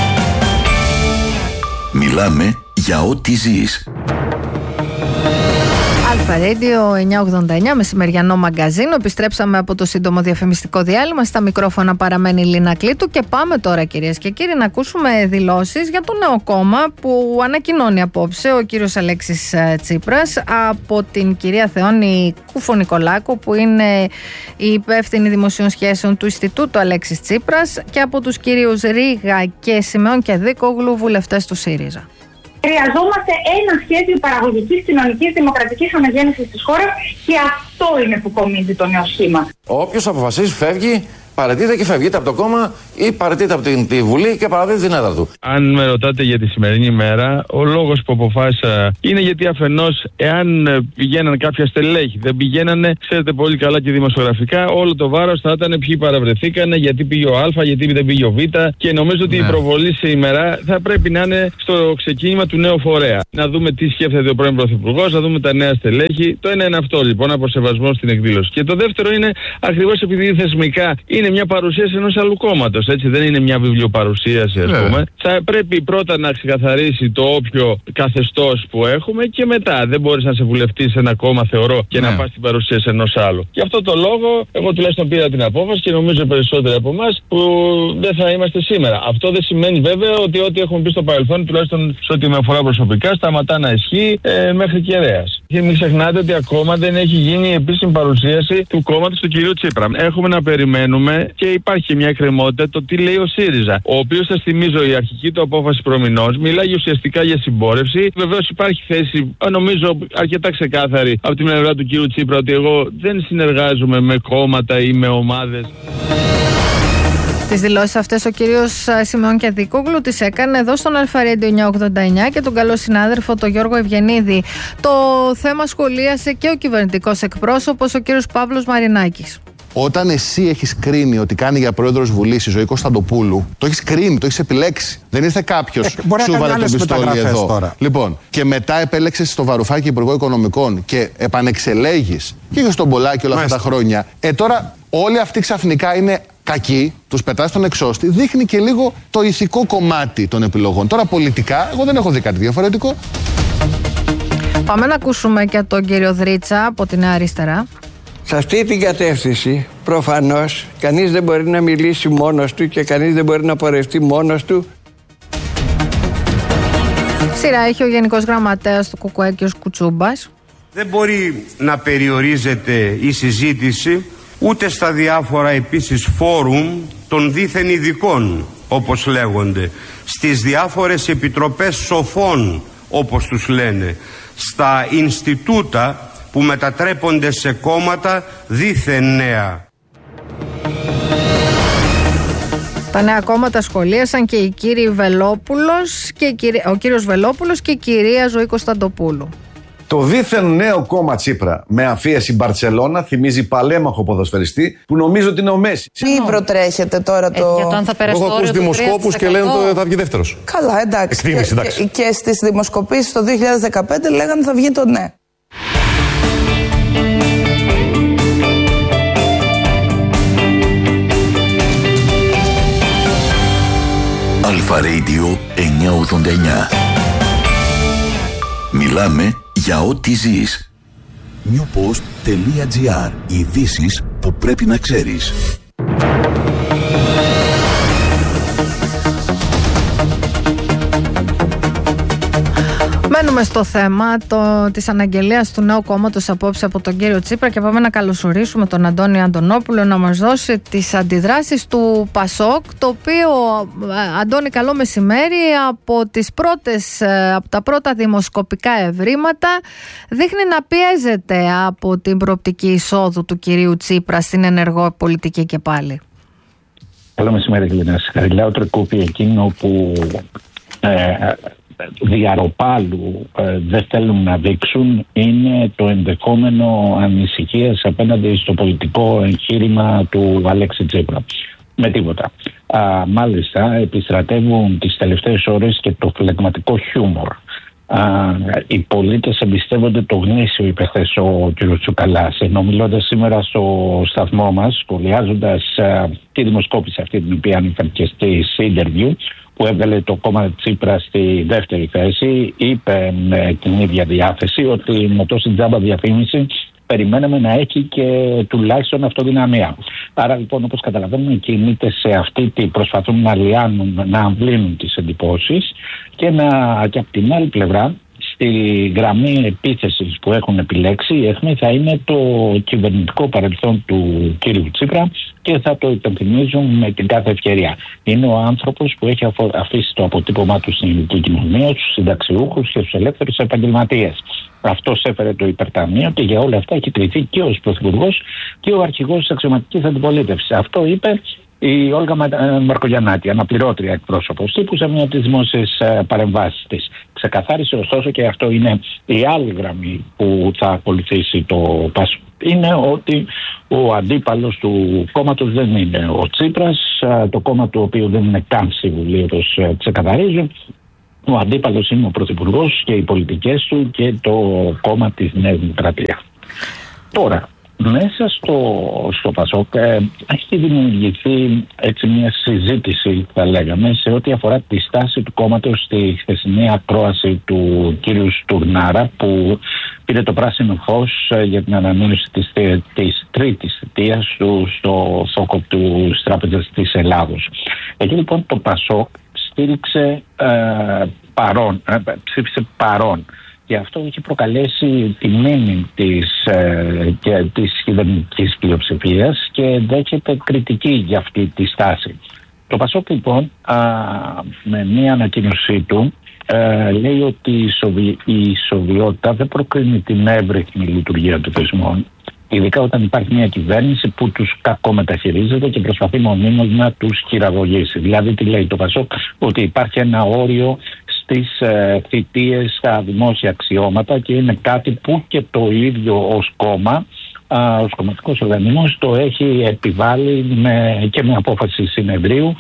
Μιλάμε για ό,τι ζεις. Αλφα Αλφα Radio 989, μεσημεριανό μαγκαζίνο. Επιστρέψαμε από το σύντομο διαφημιστικό διάλειμμα. Στα μικρόφωνα παραμένει η Λίνα Κλήτου και πάμε τώρα, κυρίες και κύριοι, να ακούσουμε δηλώσεις για το νέο κόμμα που ανακοινώνει απόψε ο κύριος Αλέξης Τσίπρας από την κυρία Θεόνη Κουφο-Νικολάκου, που είναι η υπεύθυνη δημοσίων σχέσεων του Ινστιτούτου Αλέξης Τσίπρας, και από τους κυρίους Ρήγα και Σιμεών και Δίκογλου, βουλευτές του ΣΥΡΙΖΑ. Χρειαζόμαστε ένα σχέδιο παραγωγικής, κοινωνικής, δημοκρατικής αναγέννησης της χώρας και αυτό είναι που κομίζει το νέο σχήμα. Όποιος αποφασίσει φεύγει, παραιτείται και φεύγει, είτε από το κόμμα ή παραιτείται από τη Βουλή και παραδίδει την έδρα του. Αν με ρωτάτε για τη σημερινή μέρα, ο λόγος που αποφάσισα είναι γιατί αφενός, εάν πηγαίναν κάποια στελέχη, δεν πηγαίνανε, ξέρετε πολύ καλά και δημοσιογραφικά, όλο το βάρος θα ήταν ποιοι παραβρεθήκανε, γιατί πήγε ο Α, γιατί δεν πήγε ο Β. Και νομίζω ότι η προβολή σήμερα θα πρέπει να είναι στο ξεκίνημα του νέου φορέα. Να δούμε τι σκέφτεται ο πρώην Πρωθυπουργός, να δούμε τα νέα στελέχη. Το ένα είναι αυτό λοιπόν, από σεβασμό στην εκδήλωση. Και το δεύτερο είναι ακριβώς επειδή θεσμικά είναι μια παρουσίαση ενός άλλου κόμματος, έτσι, δεν είναι μια βιβλιοπαρουσίαση, ας πούμε. Θα πρέπει πρώτα να ξεκαθαρίσει το όποιο καθεστώς που έχουμε και μετά. Δεν μπορείς να σε βουλευτείς σε ένα κόμμα, θεωρώ, και να πας στην παρουσίαση ενός άλλου. Γι' αυτό το λόγο, εγώ τουλάχιστον πήρα την απόφαση και νομίζω περισσότεροι από εμάς που δεν θα είμαστε σήμερα. Αυτό δεν σημαίνει βέβαια ότι ό,τι έχουμε πει στο παρελθόν, τουλάχιστον σε ό,τι με αφορά προσωπικά, σταματά να ισχύει μέχρι κεραίας. Και μην ξεχνάτε ότι ακόμα δεν έχει γίνει η επίσημη παρουσίαση του κόμματος του κυρίου Τσίπρα. Έχουμε να περιμένουμε και υπάρχει μια εκκρεμότητα το τι λέει ο ΣΥΡΙΖΑ, ο οποίος, σας θυμίζω, η αρχική του απόφαση προμηνός μιλάει ουσιαστικά για συμπόρευση. Βεβαίως υπάρχει θέση, νομίζω αρκετά ξεκάθαρη από τη πλευρά του κύριου Τσίπρα, ότι εγώ δεν συνεργάζομαι με κόμματα ή με ομάδες. Τις δηλώσεις αυτές ο κύριος Σιμεών και Δίκογλου τις έκανε εδώ στον Αλφα Radio 989 και τον καλό συνάδελφο τον Γιώργο Ευγενίδη. Το θέμα σχολίασε και ο κυβερνητικός εκπρόσωπος, ο κύριος Παύλος Μαρινάκης. Όταν εσύ έχεις κρίνει ότι κάνει για πρόεδρος Βουλής η Ζωή Κωνσταντοπούλου, το έχεις κρίνει, το έχεις επιλέξει. Δεν ήρθε κάποιος σου βάλε το πιστόλι εδώ. Τώρα. Λοιπόν, και μετά επέλεξες το Βαρουφάκη Υπουργό Οικονομικών και επανεξελέγεις και για στον Πολάκη όλα αυτά τα χρόνια. Τώρα όλοι αυτοί ξαφνικά είναι κακοί, τους πετάς στον εξώστη, δείχνει και λίγο το ηθικό κομμάτι των επιλογών. Τώρα πολιτικά, εγώ δεν έχω δει κάτι διαφορετικό. Πάμε να ακούσουμε και τον κύριο Δρίτσα από τη Νέα Αριστερά. Σε αυτή την κατεύθυνση, προφανώς, κανείς δεν μπορεί να μιλήσει μόνος του και κανείς δεν μπορεί να πορευτεί μόνος του. Σειρά έχει ο Γενικός Γραμματέας του ΚΚΕ, κ. Κουτσούμπας. Δεν μπορεί να περιορίζεται η συζήτηση ούτε στα διάφορα επίσης φόρουμ των δίθεν ειδικών, όπως λέγονται, στις διάφορες επιτροπές σοφών, όπως τους λένε, στα Ινστιτούτα που μετατρέπονται σε κόμματα δίθεν νέα. Τα νέα κόμματα σχολίασαν και οι κύριοι Βελόπουλος και ο κύριος Βελόπουλος και η κυρία Ζωή Κωνσταντοπούλου. Το δίθεν νέο κόμμα Τσίπρα με αφίεση Μπαρτσελώνα θυμίζει παλέμαχο ποδοσφαιριστή που νομίζω ότι είναι ο Μέση. Μην προτρέχετε τώρα το. Για το αν θα περάσει. Έχω ακούσει δημοσκόπους και λένε ότι θα βγει δεύτερος. Καλά, εντάξει. Εκτίμηση, εντάξει. Και στις δημοσκοπήσεις το 2015 λέγανε θα βγει το ναι. Αλφα Radio 989. Μιλάμε για ό,τι ζεις. Newpost.gr. Ειδήσεις που πρέπει να ξέρεις. Μένουμε στο θέμα της αναγγελίας του νέου κόμματος απόψε από τον κύριο Τσίπρα και πάμε να καλωσορίσουμε τον Αντώνη Αντωνόπουλο να μας δώσει τις αντιδράσεις του ΠΑΣΟΚ, το οποίο, Αντώνη, καλό μεσημέρι, από τα πρώτα δημοσκοπικά ευρήματα δείχνει να πιέζεται από την προοπτική εισόδου του κυρίου Τσίπρα στην ενεργό πολιτική και πάλι. Καλό μεσημέρι, Λίνα. Συγχαρητήρια. Τρεκούπι εκείνο που διαρροπάλου δεν θέλουν να δείξουν είναι το ενδεχόμενο ανησυχίας απέναντι στο πολιτικό εγχείρημα του Αλέξη Τσίπρα. Με τίποτα. Μάλιστα επιστρατεύουν τις τελευταίες ώρες και το φλεγματικό χιούμορ. οι πολίτες εμπιστεύονται το γνήσιο, είπε χθες ο κ. Τσουκαλάς. Ενώ μιλώντας σήμερα στο σταθμό μας, σχολιάζοντας τη δημοσκόπηση αυτή την οποία ανήκαν και στη interview που έβγαλε το κόμμα Τσίπρα στη δεύτερη θέση, είπε με την ίδια διάθεση ότι με τόση τζάμπα διαφήμιση περιμέναμε να έχει και τουλάχιστον αυτοδυναμία. Άρα λοιπόν, όπως καταλαβαίνουμε, κινείται σε αυτή τη προσπαθούν να λιάνουν, να αμβλύνουν τις εντυπώσεις και από την άλλη πλευρά στη γραμμή επίθεσης που έχουν επιλέξει η ΕΧΜΗ θα είναι το κυβερνητικό παρελθόν του κύριου Τσίπρα και θα το υπενθυμίζουν με την κάθε ευκαιρία. Είναι ο άνθρωπος που έχει αφήσει το αποτύπωμά του στην ελληνική κοινωνία, στους συνταξιούχους και στους ελεύθερους επαγγελματίες. Αυτός έφερε το υπερταμείο και για όλα αυτά έχει κριθεί και ως πρωθυπουργός και ο αρχηγός της αξιωματικής αντιπολίτευσης. Αυτό είπε η Όλγα Μαρκογιαννάτη, αναπληρώτρια εκπρόσωπος τύπου, σε μια από τις δημόσιες παρεμβάσεις της. Ξεκαθάρισε ωστόσο, και αυτό είναι η άλλη γραμμή που θα ακολουθήσει το ΠΑΣΟΚ, είναι ότι ο αντίπαλος του κόμματος δεν είναι ο Τσίπρας, το κόμμα του οποίου δεν είναι καν στη Βουλή, όπως ξεκαθαρίζουν. Ο αντίπαλος είναι ο Πρωθυπουργός και οι πολιτικές του και το κόμμα της Νέας Δημοκρατίας. Τώρα, μέσα στο ΠΑΣΟΚ έχει δημιουργηθεί έτσι μια συζήτηση, θα λέγαμε, σε ό,τι αφορά τη στάση του κόμματος στη χθεσινή ακρόαση του κύριου Στουρνάρα, που πήρε το πράσινο φως για την ανανέωση της τρίτης θητείας του στο θόκο της Τράπεζας της Ελλάδος. Εκεί λοιπόν το ΠΑΣΟΚ στήριξε ψήφισε παρόν. Και αυτό έχει προκαλέσει τη μνήμη της κυβερνητικής πλειοψηφίας και δέχεται κριτική για αυτή τη στάση. Το ΠΑΣΟΚ λοιπόν με μία ανακοίνωσή του λέει ότι η ισοβιότητα δεν προκρίνει την εύρυθμη λειτουργία των θεσμών, ειδικά όταν υπάρχει μια κυβέρνηση που τους κακομεταχειρίζεται και προσπαθεί μονίμως να τους χειραγωγήσει. Δηλαδή τι λέει το ΠΑΣΟΚ? Ότι υπάρχει ένα όριο στις θητείες στα δημόσια αξιώματα και είναι κάτι που και το ίδιο ως κόμμα, ως κομματικός οργανισμός, το έχει επιβάλει και με απόφαση συνεδρίου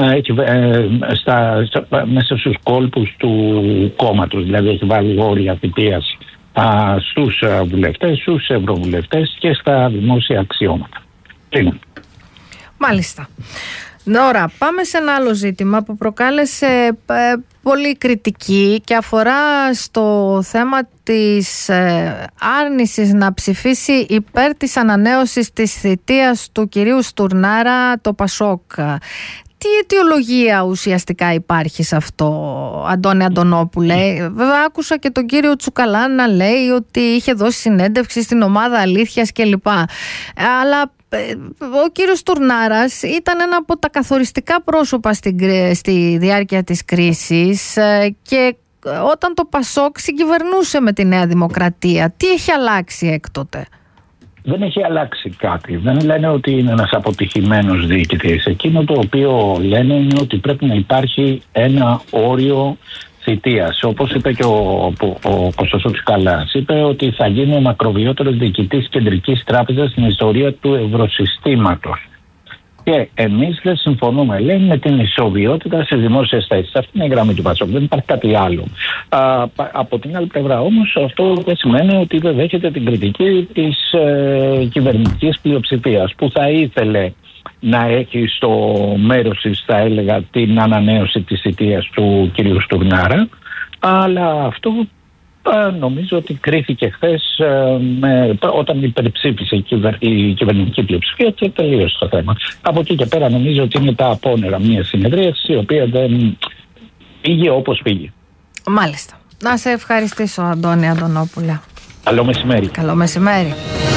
μέσα στους κόλπους του κόμματος. Δηλαδή έχει βάλει όρια θητείας στους βουλευτές, στους ευρωβουλευτές και στα δημόσια αξιώματα. Μάλιστα. Τώρα πάμε σε ένα άλλο ζήτημα που προκάλεσε πολύ κριτική και αφορά στο θέμα της άρνησης να ψηφίσει υπέρ της ανανέωσης της θητείας του κυρίου Στουρνάρα το ΠΑΣΟΚ. Τι αιτιολογία ουσιαστικά υπάρχει σε αυτό, Αντώνη Αντωνόπουλε? Βέβαια άκουσα και τον κύριο Τσουκαλά να λέει ότι είχε δώσει συνέντευξη στην ομάδα Αλήθειας κλπ. Αλλά ο κύριος Στουρνάρας ήταν ένα από τα καθοριστικά πρόσωπα στη διάρκεια της κρίσης και όταν το ΠΑΣΟΚ συγκυβερνούσε με τη Νέα Δημοκρατία. Τι έχει αλλάξει έκτοτε? Δεν έχει αλλάξει κάτι. Δεν λένε ότι είναι ένας αποτυχημένος διοικητής. Εκείνο το οποίο λένε είναι ότι πρέπει να υπάρχει ένα όριο θητείας. Όπως είπε και ο Κωστός Τσουκαλάς, είπε ότι θα γίνει ο μακροβιότερος διοικητής κεντρικής τράπεζας στην ιστορία του ευρωσυστήματος. Και εμείς δεν συμφωνούμε, λέει, με την ισοβιότητα σε δημόσιες θέσεις. Αυτή είναι η γραμμή του ΠΑΣΟΚ, δεν υπάρχει κάτι άλλο. Από την άλλη πλευρά όμως, αυτό δεν σημαίνει ότι δεν δέχεται την κριτική της κυβερνητικής πλειοψηφίας, που θα ήθελε να έχει στο μέρος της, θα έλεγα, την ανανέωση της θητείας του κυρίου Στουρνάρα, αλλά αυτό νομίζω ότι κρίθηκε χθες όταν υπερψήφισε η κυβερνητική πλειοψηφία και τελείωσε το θέμα. Από εκεί και πέρα νομίζω ότι είναι τα απόνερα μια συνεδρίας η οποία δεν πήγε όπως πήγε. Μάλιστα. Να σε ευχαριστήσω, Αντώνη Αντωνόπουλα. Καλό μεσημέρι. Καλό μεσημέρι.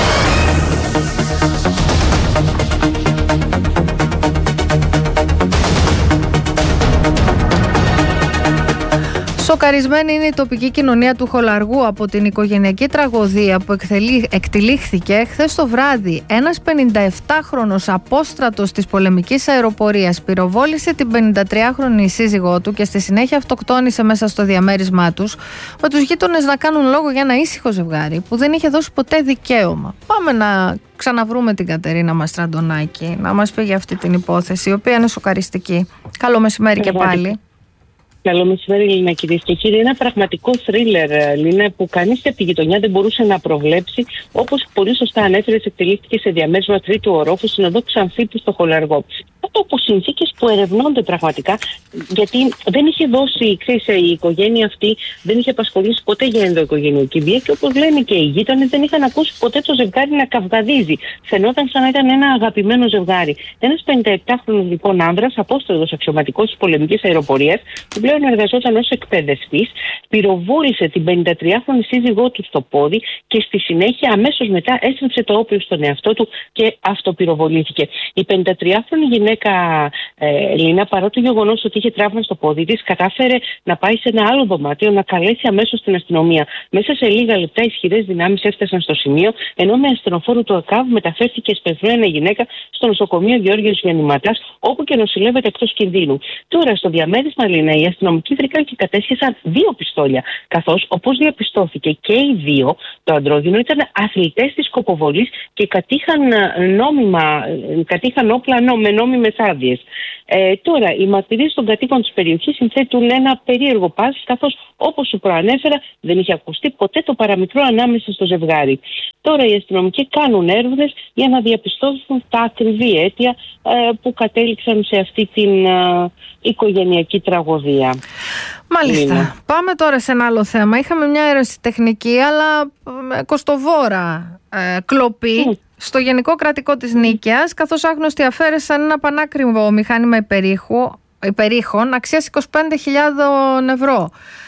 Σοκαρισμένη είναι η τοπική κοινωνία του Χολαργού από την οικογενειακή τραγωδία που εκτυλίχθηκε χθες το βράδυ. Ένας 57χρονος απόστρατος της πολεμικής αεροπορίας πυροβόλησε την 53χρονη σύζυγό του και στη συνέχεια αυτοκτόνησε μέσα στο διαμέρισμά τους, με τους γείτονες να κάνουν λόγο για ένα ήσυχο ζευγάρι που δεν είχε δώσει ποτέ δικαίωμα. Πάμε να ξαναβρούμε την Κατερίνα Μαστραντονάκη να μας πει για αυτή την υπόθεση, η οποία είναι σοκαριστική. Καλό μεσημέρι και πάλι. Καλό μεσημέρι, Λίνα, κυρίες και κύριοι. Ένα πραγματικό θρίλερ, Λίνα, που κανείς από τη γειτονιά δεν μπορούσε να προβλέψει. Όπως πολύ σωστά ανέφερες, εκτελήθηκε σε διαμέρισμα τρίτου ορόφου στην οδό Ξανθήπου στο Χολαργό. Αυτό από συνθήκες που ερευνώνται πραγματικά, γιατί δεν είχε δώσει, ξέρεις, η οικογένεια αυτή δεν είχε απασχολήσει ποτέ για ενδοοικογενειακή βία και όπως λένε και οι γείτονες, δεν είχαν ακούσει ποτέ το ζευγάρι να καυγαδίζει. Φαινόταν σαν να ήταν ένα αγαπημένο ζευγάρι. Ένας 57χρονος λοιπόν άνδρας, απόστολος αξιωματικός της πολεμικής αεροπορίας, που πλέον εργαζόταν ως εκπαιδευτής, πυροβόλησε την 53χρονη σύζυγό του στο πόδι και στη συνέχεια αμέσως μετά έστριψε το όπλο στον εαυτό του και αυτοπυροβολήθηκε. Η 53χρονη γυναίκα, Λίνα, παρά το γεγονός ότι είχε τραύμα στο πόδι της, κατάφερε να πάει σε ένα άλλο δωμάτιο να καλέσει αμέσως την αστυνομία. Μέσα σε λίγα λεπτά ισχυρές δυνάμεις έφτασαν στο σημείο, ενώ με ασθενοφόρο του ΑΚΑΒ μεταφέρθηκε εσπεσμένα γυναίκα στο νοσοκομείο Γεώργιος Γιαννηματάς, όπου και νοσηλεύεται εκτός κινδύνου. Τώρα, στο διαμέρισμα, Λίνα, οι αστυνομικοί βρήκαν και κατέσχεσαν 2 πιστόλια, καθώς, όπως διαπιστώθηκε, και οι δύο, το αντρόγυνο, ήταν αθλητές της σκοποβολής και κατήχαν όπλα με νόμιμες άδειες. Τώρα, οι μαρτυρίες των κατοίκων της περιοχής συνθέτουν ένα περίεργο πάζ, καθώς, όπως σου προανέφερα, δεν είχε ακουστεί ποτέ το παραμικρό ανάμεσα στο ζευγάρι. Τώρα οι αστυνομικοί κάνουν έρευνες για να διαπιστώσουν τα ακριβή αίτια που κατέληξαν σε αυτή την οικογενειακή τραγωδία. Μάλιστα. Λίνα. Πάμε τώρα σε ένα άλλο θέμα. Είχαμε μια ερασιτεχνική αλλά κοστοβόρα κλοπή στο Γενικό Κρατικό της Νίκαιας, καθώς άγνωστοι αφαίρεσαν ένα πανάκριβο μηχάνημα υπερήχων αξίας 25.000 ευρώ.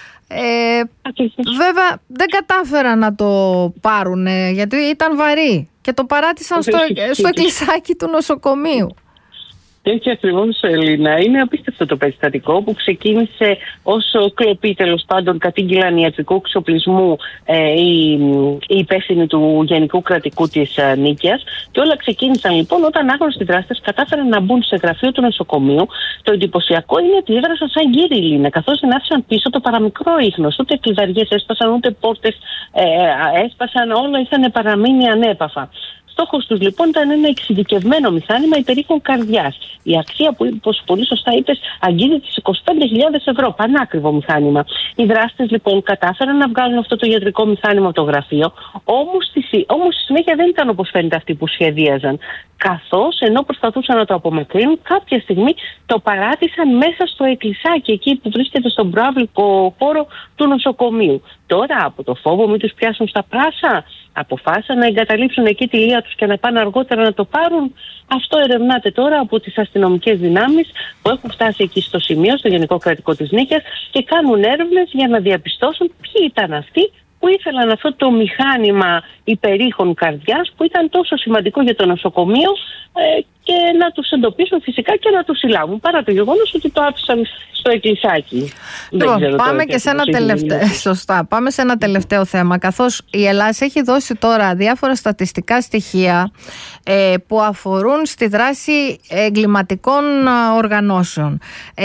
Βέβαια δεν κατάφεραν να το πάρουν γιατί ήταν βαρύ και το παράτησαν στο εκκλησάκι του νοσοκομείου. Έτσι ακριβώς, Ελίνα. Είναι απίστευτο το περιστατικό που ξεκίνησε ως κλοπή, τέλος πάντων, κατήγγυλαν ιατρικού εξοπλισμού οι υπεύθυνοι του Γενικού Κρατικού της Νίκαιας. Και όλα ξεκίνησαν λοιπόν όταν άγνωστοι δράστες κατάφεραν να μπουν σε γραφείο του νοσοκομείου. Το εντυπωσιακό είναι ότι έδρασαν σαν γύρι, Λίνα, καθώς δεν άφησαν πίσω το παραμικρό ίχνος. Ούτε κλειδαριές έσπασαν, ούτε πόρτες έσπασαν, όλα είχαν παραμείνει ανέπαφα. Στόχος τους λοιπόν ήταν ένα εξειδικευμένο μηχάνημα υπερήχων καρδιάς. Η αξία που, όπως πολύ σωστά είπες, αγγίζει τις 25.000 ευρώ. Πανάκριβο μηχάνημα. Οι δράστες λοιπόν κατάφεραν να βγάλουν αυτό το ιατρικό μηχάνημα από το γραφείο, όμως στη συνέχεια δεν ήταν όπως φαίνεται αυτοί που σχεδίαζαν. Καθώς ενώ προσπαθούσαν να το απομακρύνουν, κάποια στιγμή το παράτησαν μέσα στο εκκλησάκι, εκεί που βρίσκεται στον προάβλικο χώρο του νοσοκομείου. Τώρα, από το φόβο μην τους πιάσουν στα πράσα, αποφάσισαν να εγκαταλείψουν εκεί τη λία τους και να πάνε αργότερα να το πάρουν. Αυτό ερευνάται τώρα από τις αστυνομικές δυνάμεις που έχουν φτάσει εκεί στο σημείο, στο Γενικό Κρατικό της Νίκαιας, και κάνουν έρευνες για να διαπιστώσουν ποιοι ήταν αυτοί που ήθελαν αυτό το μηχάνημα υπερήχων καρδιάς που ήταν τόσο σημαντικό για το νοσοκομείο, και να τους εντοπίσουν φυσικά και να τους συλλάβουν, παρά το γεγονός ότι το άφησαν στο εκκλησάκι. Λοιπόν, πάμε και σε ένα τελευταίο. Σωστά. Πάμε σε ένα τελευταίο θέμα. Καθώς η Ελλάδα έχει δώσει τώρα διάφορα στατιστικά στοιχεία που αφορούν στη δράση εγκληματικών οργανώσεων.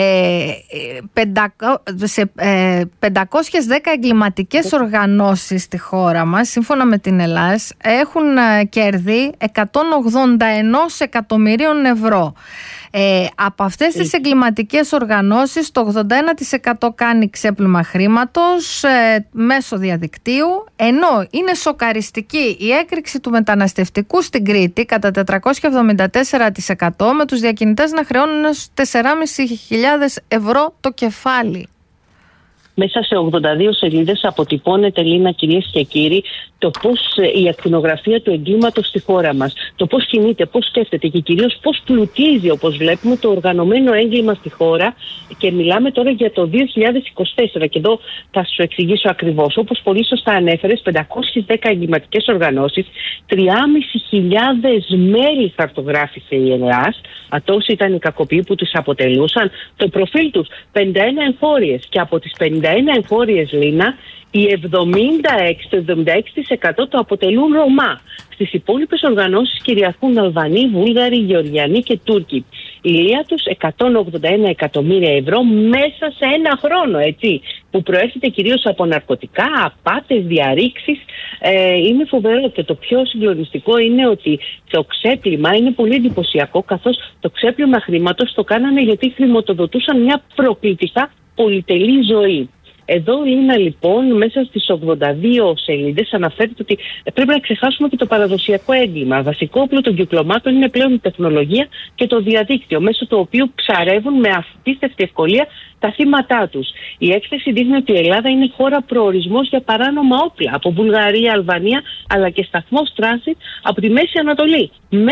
510 εγκληματικές οργανώσεις στη χώρα μας, σύμφωνα με την Ελλάδα, έχουν κέρδη 181 εκατομμυρίων ευρώ. Από αυτές τις εγκληματικές οργανώσεις το 81% κάνει ξέπλυμα χρήματος μέσω διαδικτύου, ενώ είναι σοκαριστική η έκρηξη του μεταναστευτικού στην Κρήτη κατά 474%, με τους διακινητές να χρεώνουν 4.500 ευρώ το κεφάλι. Μέσα σε 82 σελίδες αποτυπώνεται, Λίνα, κυρίες και κύριοι, το πώς η ακτινογραφία του εγκλήματος στη χώρα μας, το πώς κινείται, πώς σκέφτεται και κυρίως πώς πλουτίζει, όπως βλέπουμε, το οργανωμένο έγκλημα στη χώρα, και μιλάμε τώρα για το 2024 και εδώ θα σου εξηγήσω ακριβώς. Όπως πολύ σωστά ανέφερες, 510 εγκληματικές οργανώσεις, 3.500 μέλη χαρτογράφησε η ΕΛΑΣ, τόσοι ήταν οι κακοποιοί που τους αποτελούσαν, το προφίλ τους 51 εγχώριες, και από τις 51 εγχώριες, Λίνα, το 76% το αποτελούν Ρωμά. Στις υπόλοιπες οργανώσεις κυριαρχούν Αλβανοί, Βούλγαροι, Γεωργιανοί και Τούρκοι. Η λία τους 181 εκατομμύρια ευρώ μέσα σε ένα χρόνο, έτσι, που προέρχεται κυρίως από ναρκωτικά, απάτες, διαρρήξεις. Είναι φοβερό, και το πιο συγκλονιστικό είναι ότι το ξέπλυμα είναι πολύ εντυπωσιακό, καθώς το ξέπλυμα χρήματος το κάνανε γιατί χρηματοδοτούσαν μια προκλητικά πολυτελή ζωή. Εδώ, Λίνα, λοιπόν, μέσα στις 82 σελίδες αναφέρεται ότι πρέπει να ξεχάσουμε και το παραδοσιακό έγκλημα. Βασικό όπλο των κυκλωμάτων είναι πλέον η τεχνολογία και το διαδίκτυο, μέσω του οποίου ψαρεύουν με απίστευτη ευκολία τα θύματά τους. Η έκθεση δείχνει ότι η Ελλάδα είναι χώρα προορισμός για παράνομα όπλα από Βουλγαρία, Αλβανία, αλλά και σταθμός τράνσιτ από τη Μέση Ανατολή. Με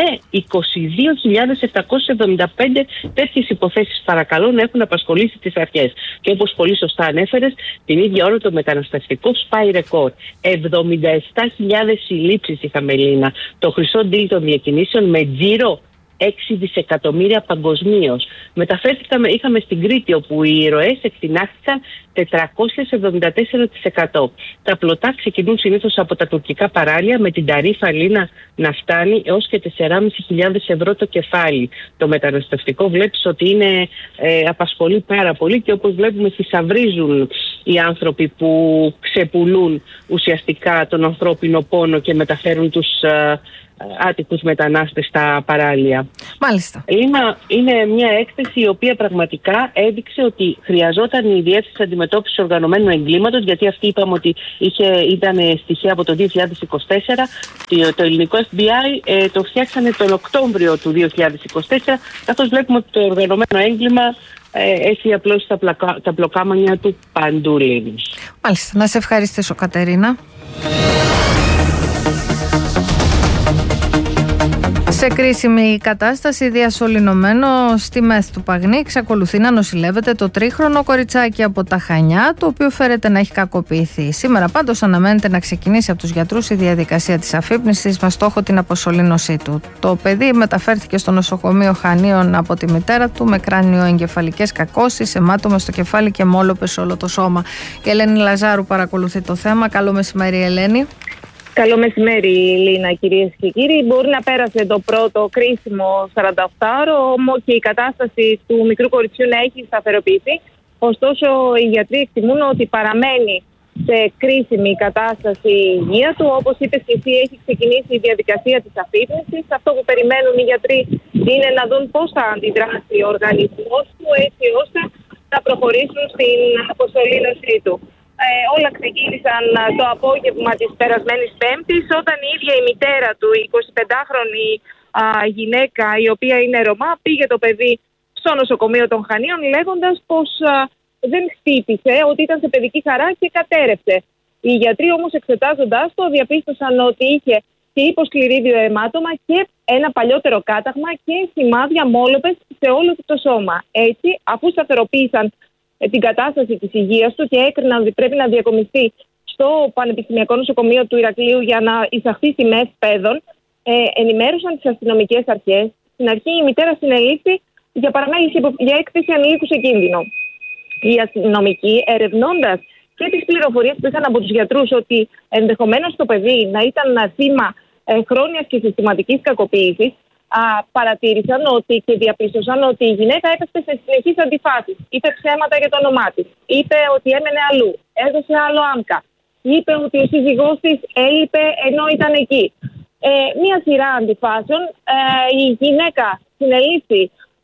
22.775 τέτοιες υποθέσεις, παρακαλώ, να έχουν απασχολήσει τις αρχές. Και όπως πολύ σωστά ανέφερες, την ίδια ώρα το μεταναστευτικό σπάει ρεκόρ. 77.000 συλλήψεις είχαμε, Λίνα. Το χρυσό ντύλ των διακινήσεων με τζίρο 6 δισεκατομμύρια παγκοσμίως. Είχαμε στην Κρήτη, όπου οι ροές εκτινάχθηκαν 474%. Τα πλωτά ξεκινούν συνήθως από τα τουρκικά παράλια, με την ταρίφα, Λίνα, να φτάνει έως και 4.500 ευρώ το κεφάλι. Το μεταναστευτικό βλέπεις ότι απασχολεί πάρα πολύ, και όπως βλέπουμε θησαυρίζουν οι άνθρωποι που ξεπουλούν ουσιαστικά τον ανθρώπινο πόνο και μεταφέρουν τους άτυπους μετανάστες στα παράλια. Μάλιστα. Είναι μια έκθεση η οποία πραγματικά έδειξε ότι χρειαζόταν η Διεύθυνση Αντιμετώπισης Οργανωμένου Εγκλήματος, γιατί αυτή είπαμε ότι ήταν στοιχεία από το 2024. Το ελληνικό FBI το φτιάξανε τον Οκτώβριο του 2024, καθώς βλέπουμε ότι το οργανωμένο έγκλημα έχει απλώς τα πλοκάμανια του παντού, Λίνη. Μάλιστα. Να σε ευχαριστήσω, Κατερίνα. Σε κρίσιμη κατάσταση, διασωληνωμένο στη μέση του Παγνή, εξακολουθεί να νοσηλεύεται το 3χρονο κοριτσάκι από τα Χανιά, το οποίο φέρεται να έχει κακοποιηθεί. Σήμερα πάντως αναμένεται να ξεκινήσει από τους γιατρούς η διαδικασία της αφύπνισης με στόχο την αποσωλήνωσή του. Το παιδί μεταφέρθηκε στο νοσοκομείο Χανίων από τη μητέρα του με κράνιο-εγκεφαλικές κακώσεις, αιμάτωμα στο κεφάλι και μόλοπες σε όλο το σώμα. Η Ελένη Λαζάρου παρακολουθεί το θέμα. Καλό μεσημέρι, Ελένη. Καλό μεσημέρι, Λίνα, κυρίες και κύριοι. Μπορεί να πέρασε το πρώτο κρίσιμο 48ωρο, όμως και η κατάσταση του μικρού κοριτσιού να έχει σταθεροποιηθεί. Ωστόσο, οι γιατροί εκτιμούν ότι παραμένει σε κρίσιμη κατάσταση η υγεία του. Όπως είπες και εσύ, έχει ξεκινήσει η διαδικασία της αφύπνισης. Αυτό που περιμένουν οι γιατροί είναι να δουν πώς θα αντιδράσει ο οργανισμός του, έτσι ώστε να προχωρήσουν στην αποσωλήνωσή του. Όλα ξεκίνησαν το απόγευμα της περασμένης Πέμπτης, όταν η ίδια η μητέρα του, η 25χρονη γυναίκα, η οποία είναι Ρωμά, πήγε το παιδί στο νοσοκομείο των Χανίων, λέγοντας πως δεν χτύπησε, ότι ήταν σε παιδική χαρά και κατέρευσε. Οι γιατροί όμως, εξετάζοντας το, διαπίστωσαν ότι είχε και υποσκληρίδιο αιμάτωμα και ένα παλιότερο κάταγμα και σημάδια μόλοπες σε όλο το σώμα. Έτσι, αφού σταθεροποίησαν την κατάσταση της υγείας του και έκριναν ότι πρέπει να διακομιστεί στο Πανεπιστημιακό Νοσοκομείο του Ηρακλείου για να εισαχθεί στη ΜΕΘ παιδών, ενημέρωσαν τις αστυνομικές αρχές. Στην αρχή η μητέρα συνελήφθη για παραμέληση για έκθεση ανηλίκου σε κίνδυνο. Οι αστυνομικοί, ερευνώντας και τις πληροφορίες που είχαν από τους γιατρούς ότι ενδεχομένως το παιδί να ήταν θύμα χρόνιας και συστηματικής κακοποίησης, παρατήρησαν ότι και διαπίστωσαν ότι η γυναίκα έπεσε σε συνεχείς αντιφάσεις. Είπε ψέματα για το όνομά της. Είπε ότι έμενε αλλού. Έδωσε άλλο άμκα. Είπε ότι ο σύζυγός της έλειπε ενώ ήταν εκεί. Μία σειρά αντιφάσεων. Η γυναίκα συνελήφθη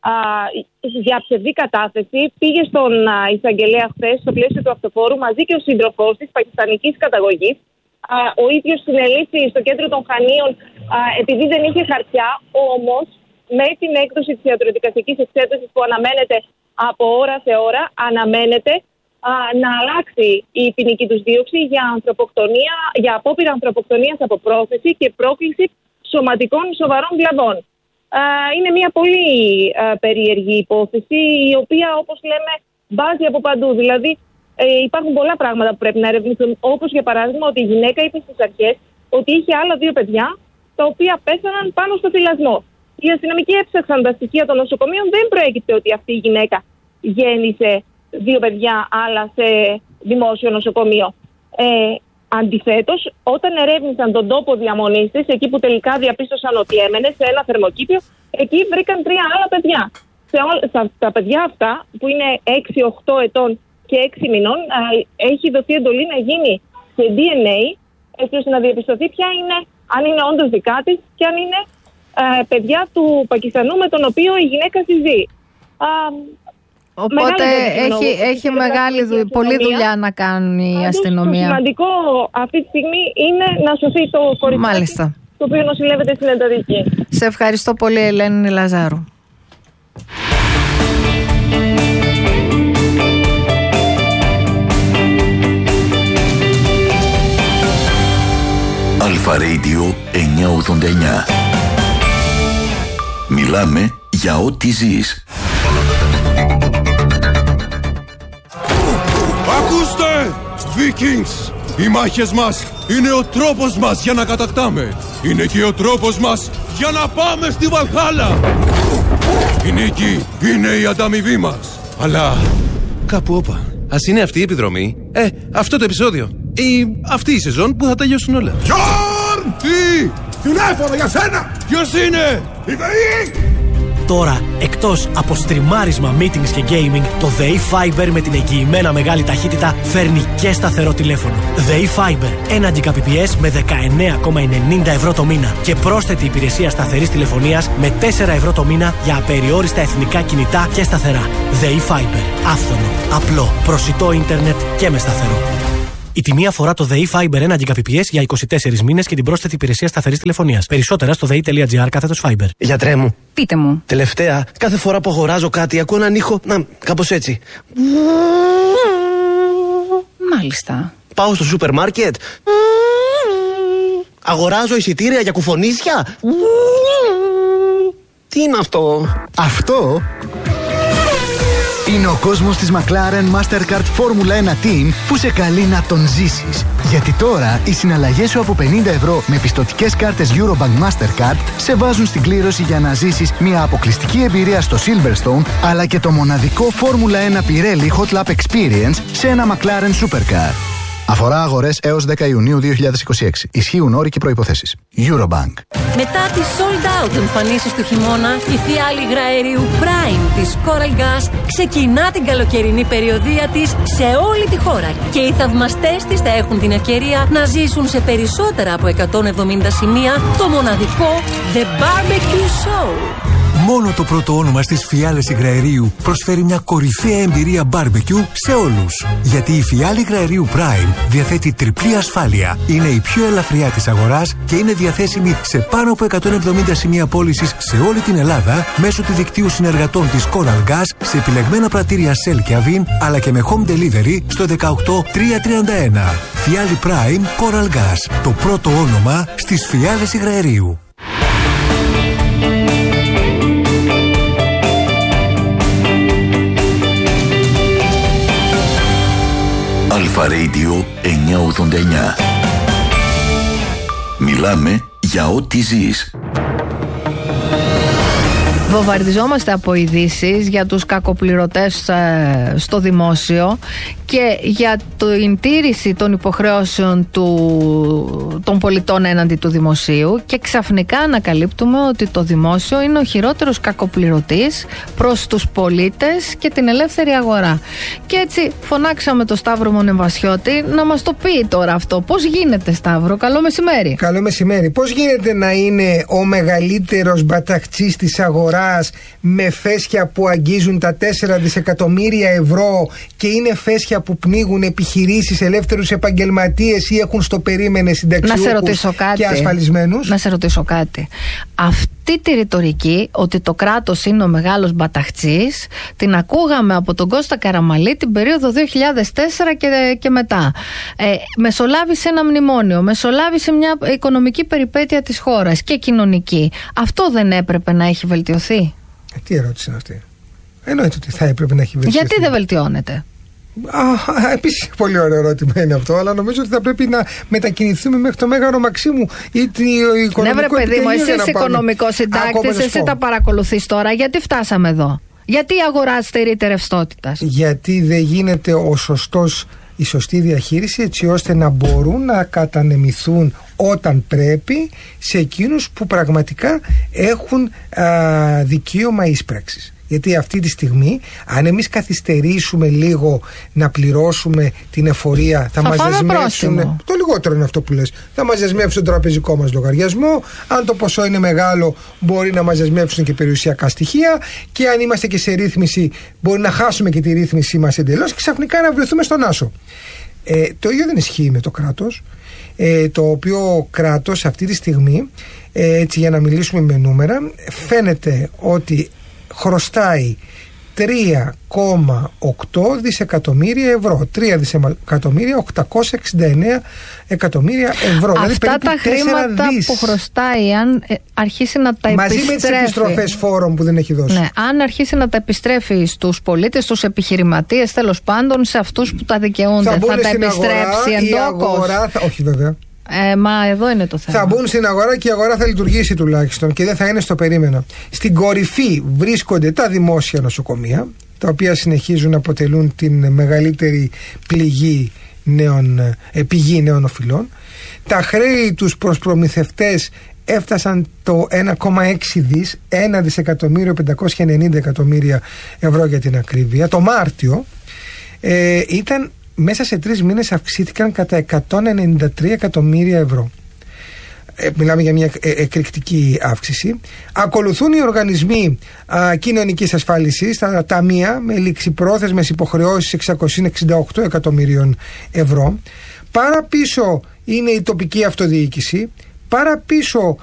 για ψευδή κατάθεση. Πήγε στον εισαγγελέα χθες στο πλαίσιο του αυτοφόρου μαζί και ο σύντροφός της πακιστανικής καταγωγής. Ο ίδιος συνελήφθη στο κέντρο των Χανίων επειδή δεν είχε χαρτιά, όμως με την έκδοση της ιατροδικαστικής εξέτασης που αναμένεται από ώρα σε ώρα, αναμένεται να αλλάξει η ποινική τους δίωξη για απόπειρα ανθρωποκτονίας από πρόθεση και πρόκληση σωματικών σοβαρών βλαβών. Είναι μια πολύ περίεργη υπόθεση, η οποία, όπως λέμε, μπάζει από παντού. Δηλαδή, υπάρχουν πολλά πράγματα που πρέπει να ερευνηθούν, όπως για παράδειγμα ότι η γυναίκα είπε στις αρχές ότι είχε άλλα 2 παιδιά, τα οποία πέθαναν πάνω στο θυλασμό. Οι αστυνομικοί έψαξαν τα στοιχεία των νοσοκομείων, δεν προέκυψε ότι αυτή η γυναίκα γέννησε 2 παιδιά άλλα σε δημόσιο νοσοκομείο. Αντιθέτως, όταν ερεύνησαν τον τόπο διαμονής της, εκεί που τελικά διαπίστωσαν ότι έμενε σε ένα θερμοκήπιο, εκεί βρήκαν 3 άλλα παιδιά. Τα παιδιά αυτά, που είναι 6, 8 ετών και 6 μηνών, έχει δοθεί εντολή να γίνει σε DNA, έτσι ώστε να διαπιστωθεί αν είναι όντως δικά της και αν είναι παιδιά του Πακιστανού με τον οποίο η γυναίκα συζεί. Οπότε έχει πολλή δουλειά να κάνει η αστυνομία. Το σημαντικό αυτή τη στιγμή είναι να σωθεί το κοριτσάκι, το οποίο νοσηλεύεται στην εντατική. Σε ευχαριστώ πολύ, Ελένη Λαζάρου. Αλφα Radio 989. Μιλάμε για ό,τι ζεις. Ακούστε! Vikings! Οι μάχες μας είναι ο τρόπος μας για να κατακτάμε. Είναι και ο τρόπος μας για να πάμε στη Βαλχάλα. Η νίκη είναι η ανταμοιβή μας. Αλλά κάπου όπα. Ας είναι αυτή η επιδρομή. Αυτό το επεισόδιο. Ή αυτή η σεζόν που θα τελειώσουν όλα. Γιόρν! Τι! Τηλέφωνο για σένα! Ποιος είναι? Η ΔΕΗ! Τώρα, εκτός από στριμάρισμα, meetings και gaming, το ΔΕΗ Fiber με την εγγυημένα μεγάλη ταχύτητα φέρνει και σταθερό τηλέφωνο. ΔΕΗ Fiber, 1 Gbps με 19,90 ευρώ το μήνα και πρόσθετη υπηρεσία σταθερής τηλεφωνίας με 4 ευρώ το μήνα για απεριόριστα εθνικά κινητά και σταθερά. ΔΕΗ Fiber, άφθονο, απλό, προσιτό ίντερνετ και με σταθερό. Η τιμή αφορά το ΔΕΗ Fiber 1 Gbps για 24 μήνες και την πρόσθετη υπηρεσία σταθερής τηλεφωνίας. Περισσότερα στο dei.gr/Fiber. Γιατρέ μου. Πείτε μου. Τελευταία, κάθε φορά που αγοράζω κάτι, ακούω έναν ήχο. Κάπως έτσι. Μάλιστα. Πάω στο σούπερ μάρκετ. Αγοράζω εισιτήρια για κουφονίσια. Τι είναι αυτό? Αυτό είναι ο κόσμος της McLaren Mastercard Formula 1 Team που σε καλεί να τον ζήσεις. Γιατί τώρα οι συναλλαγές σου από 50 ευρώ με πιστωτικές κάρτες Eurobank Mastercard σε βάζουν στην κλήρωση για να ζήσεις μια αποκλειστική εμπειρία στο Silverstone αλλά και το μοναδικό Formula 1 Pirelli Hot Lap Experience σε ένα McLaren Supercar. Αφορά αγορές έως 10 Ιουνίου 2026. Ισχύουν όροι και προϋποθέσεις. Eurobank. Μετά τις sold out εμφανίσεις του χειμώνα, η φιάλη υγραερίου Prime της Coral Gas ξεκινά την καλοκαιρινή περιοδεία της σε όλη τη χώρα. Και οι θαυμαστές της θα έχουν την ευκαιρία να ζήσουν σε περισσότερα από 170 σημεία το μοναδικό The Barbecue Show. Μόνο το πρώτο όνομα στις φιάλες υγραερίου προσφέρει μια κορυφαία εμπειρία barbecue σε όλους. Γιατί η φιάλη υγραερίου Prime διαθέτει τριπλή ασφάλεια. Είναι η πιο ελαφριά της αγοράς και είναι διαθέσιμη σε πάνω από 170 σημεία πώλησης σε όλη την Ελλάδα μέσω του δικτύου συνεργατών της Coral Gas σε επιλεγμένα πρατήρια Shell και Avin αλλά και με home delivery στο 18331. Φιάλη Prime Coral Gas. Το πρώτο όνομα στις φιάλες υγραερίου. Αλφα Radio 989. Μιλάμε για ό,τι ζεις. Βομβαρδιζόμαστε από ειδήσεις για τους κακοπληρωτές στο δημόσιο και για την τήρηση των υποχρεώσεων των πολιτών έναντι του δημοσίου και ξαφνικά ανακαλύπτουμε ότι το δημόσιο είναι ο χειρότερος κακοπληρωτής προς τους πολίτες και την ελεύθερη αγορά. Και έτσι φωνάξαμε τον Σταύρο Μονεβασιώτη να μας το πει τώρα αυτό. Πώς γίνεται, Σταύρο? Καλό μεσημέρι. Καλό μεσημέρι. Πώς γίνεται να είναι ο μεγαλύτερος μπαταχτσής της αγοράς με φέσια που αγγίζουν τα 4 δισεκατομμύρια ευρώ και είναι φέσια που πνίγουν επιχειρήσεις, ελεύθερους επαγγελματίες ή έχουν στο περίμενε συνταξιούχους και ασφαλισμένους? Να σε ρωτήσω κάτι. Αυτή τη ρητορική ότι το κράτος είναι ο μεγάλος μπαταχτσής την ακούγαμε από τον Κώστα Καραμαλή την περίοδο 2004 και μετά. Μεσολάβησε ένα μνημόνιο, μεσολάβησε μια οικονομική περιπέτεια της χώρας και κοινωνική. Αυτό δεν έπρεπε να έχει βελτιωθεί? Τι ερώτηση είναι αυτή? Εννοείται ότι θα έπρεπε να έχει βελτιωθεί. Γιατί δεν βελτιώνεται? Επίσης πολύ ωραίο ερώτημα είναι αυτό, αλλά νομίζω ότι θα πρέπει να μετακινηθούμε μέχρι το Μέγαρο Μαξίμου ή το οικονομικό. Ναι, βρε παιδί μου, εσύ είσαι οικονομικός συντάκτης, εσύ τα παρακολουθείς τώρα. Γιατί φτάσαμε εδώ? Γιατί η αγορά στερείται ρευστότητας? Γιατί δεν γίνεται η σωστή διαχείριση έτσι ώστε να μπορούν να κατανεμηθούν όταν πρέπει σε εκείνους που πραγματικά έχουν δικαίωμα ίσπραξης. Γιατί αυτή τη στιγμή, αν εμείς καθυστερήσουμε λίγο να πληρώσουμε την εφορία, θα μας δεσμεύσουν. Το λιγότερο είναι αυτό που λες. Θα μας δεσμεύσουν τον τραπεζικό μας λογαριασμό. Αν το ποσό είναι μεγάλο, μπορεί να μας δεσμεύσουν και περιουσιακά στοιχεία. Και αν είμαστε και σε ρύθμιση, μπορεί να χάσουμε και τη ρύθμιση μας εντελώς και ξαφνικά να βρεθούμε στον άσο. Το ίδιο δεν ισχύει με το κράτος. Το οποίο κράτος αυτή τη στιγμή, έτσι για να μιλήσουμε με νούμερα, φαίνεται ότι χρωστάει 3,8 δισεκατομμύρια ευρώ. 3.869 εκατομμύρια ευρώ. Αυτά τα χρήματα που χρωστάει, αν αρχίσει να τα μαζί επιστρέφει. Με τις επιστροφές φόρων που δεν έχει δώσει. Ναι, αν αρχίσει να τα επιστρέφει στους πολίτες, στους επιχειρηματίες, τέλος πάντων, σε αυτούς που τα δικαιούνται, θα τα επιστρέψει εντόκως. Όχι βέβαια. Μα εδώ είναι το θέμα. Θα μπουν στην αγορά και η αγορά θα λειτουργήσει τουλάχιστον και δεν θα είναι στο περίμενα. Στην κορυφή βρίσκονται τα δημόσια νοσοκομεία, τα οποία συνεχίζουν να αποτελούν την μεγαλύτερη πηγή νέων οφειλών. Τα χρέη τους προς προμηθευτές έφτασαν το 1,6 δις, 1.590 εκατομμύρια ευρώ για την ακρίβεια. Το Μάρτιο ήταν μέσα σε 3 μήνες αυξήθηκαν κατά 193 εκατομμύρια ευρώ. Μιλάμε για μια εκρηκτική αύξηση. Ακολουθούν οι οργανισμοί κοινωνικής ασφάλισης, τα ταμεία με ληξιπρόθεσμες υποχρεώσεις 668 εκατομμυρίων ευρώ. Πάρα πίσω είναι η τοπική αυτοδιοίκηση. Πάρα πίσω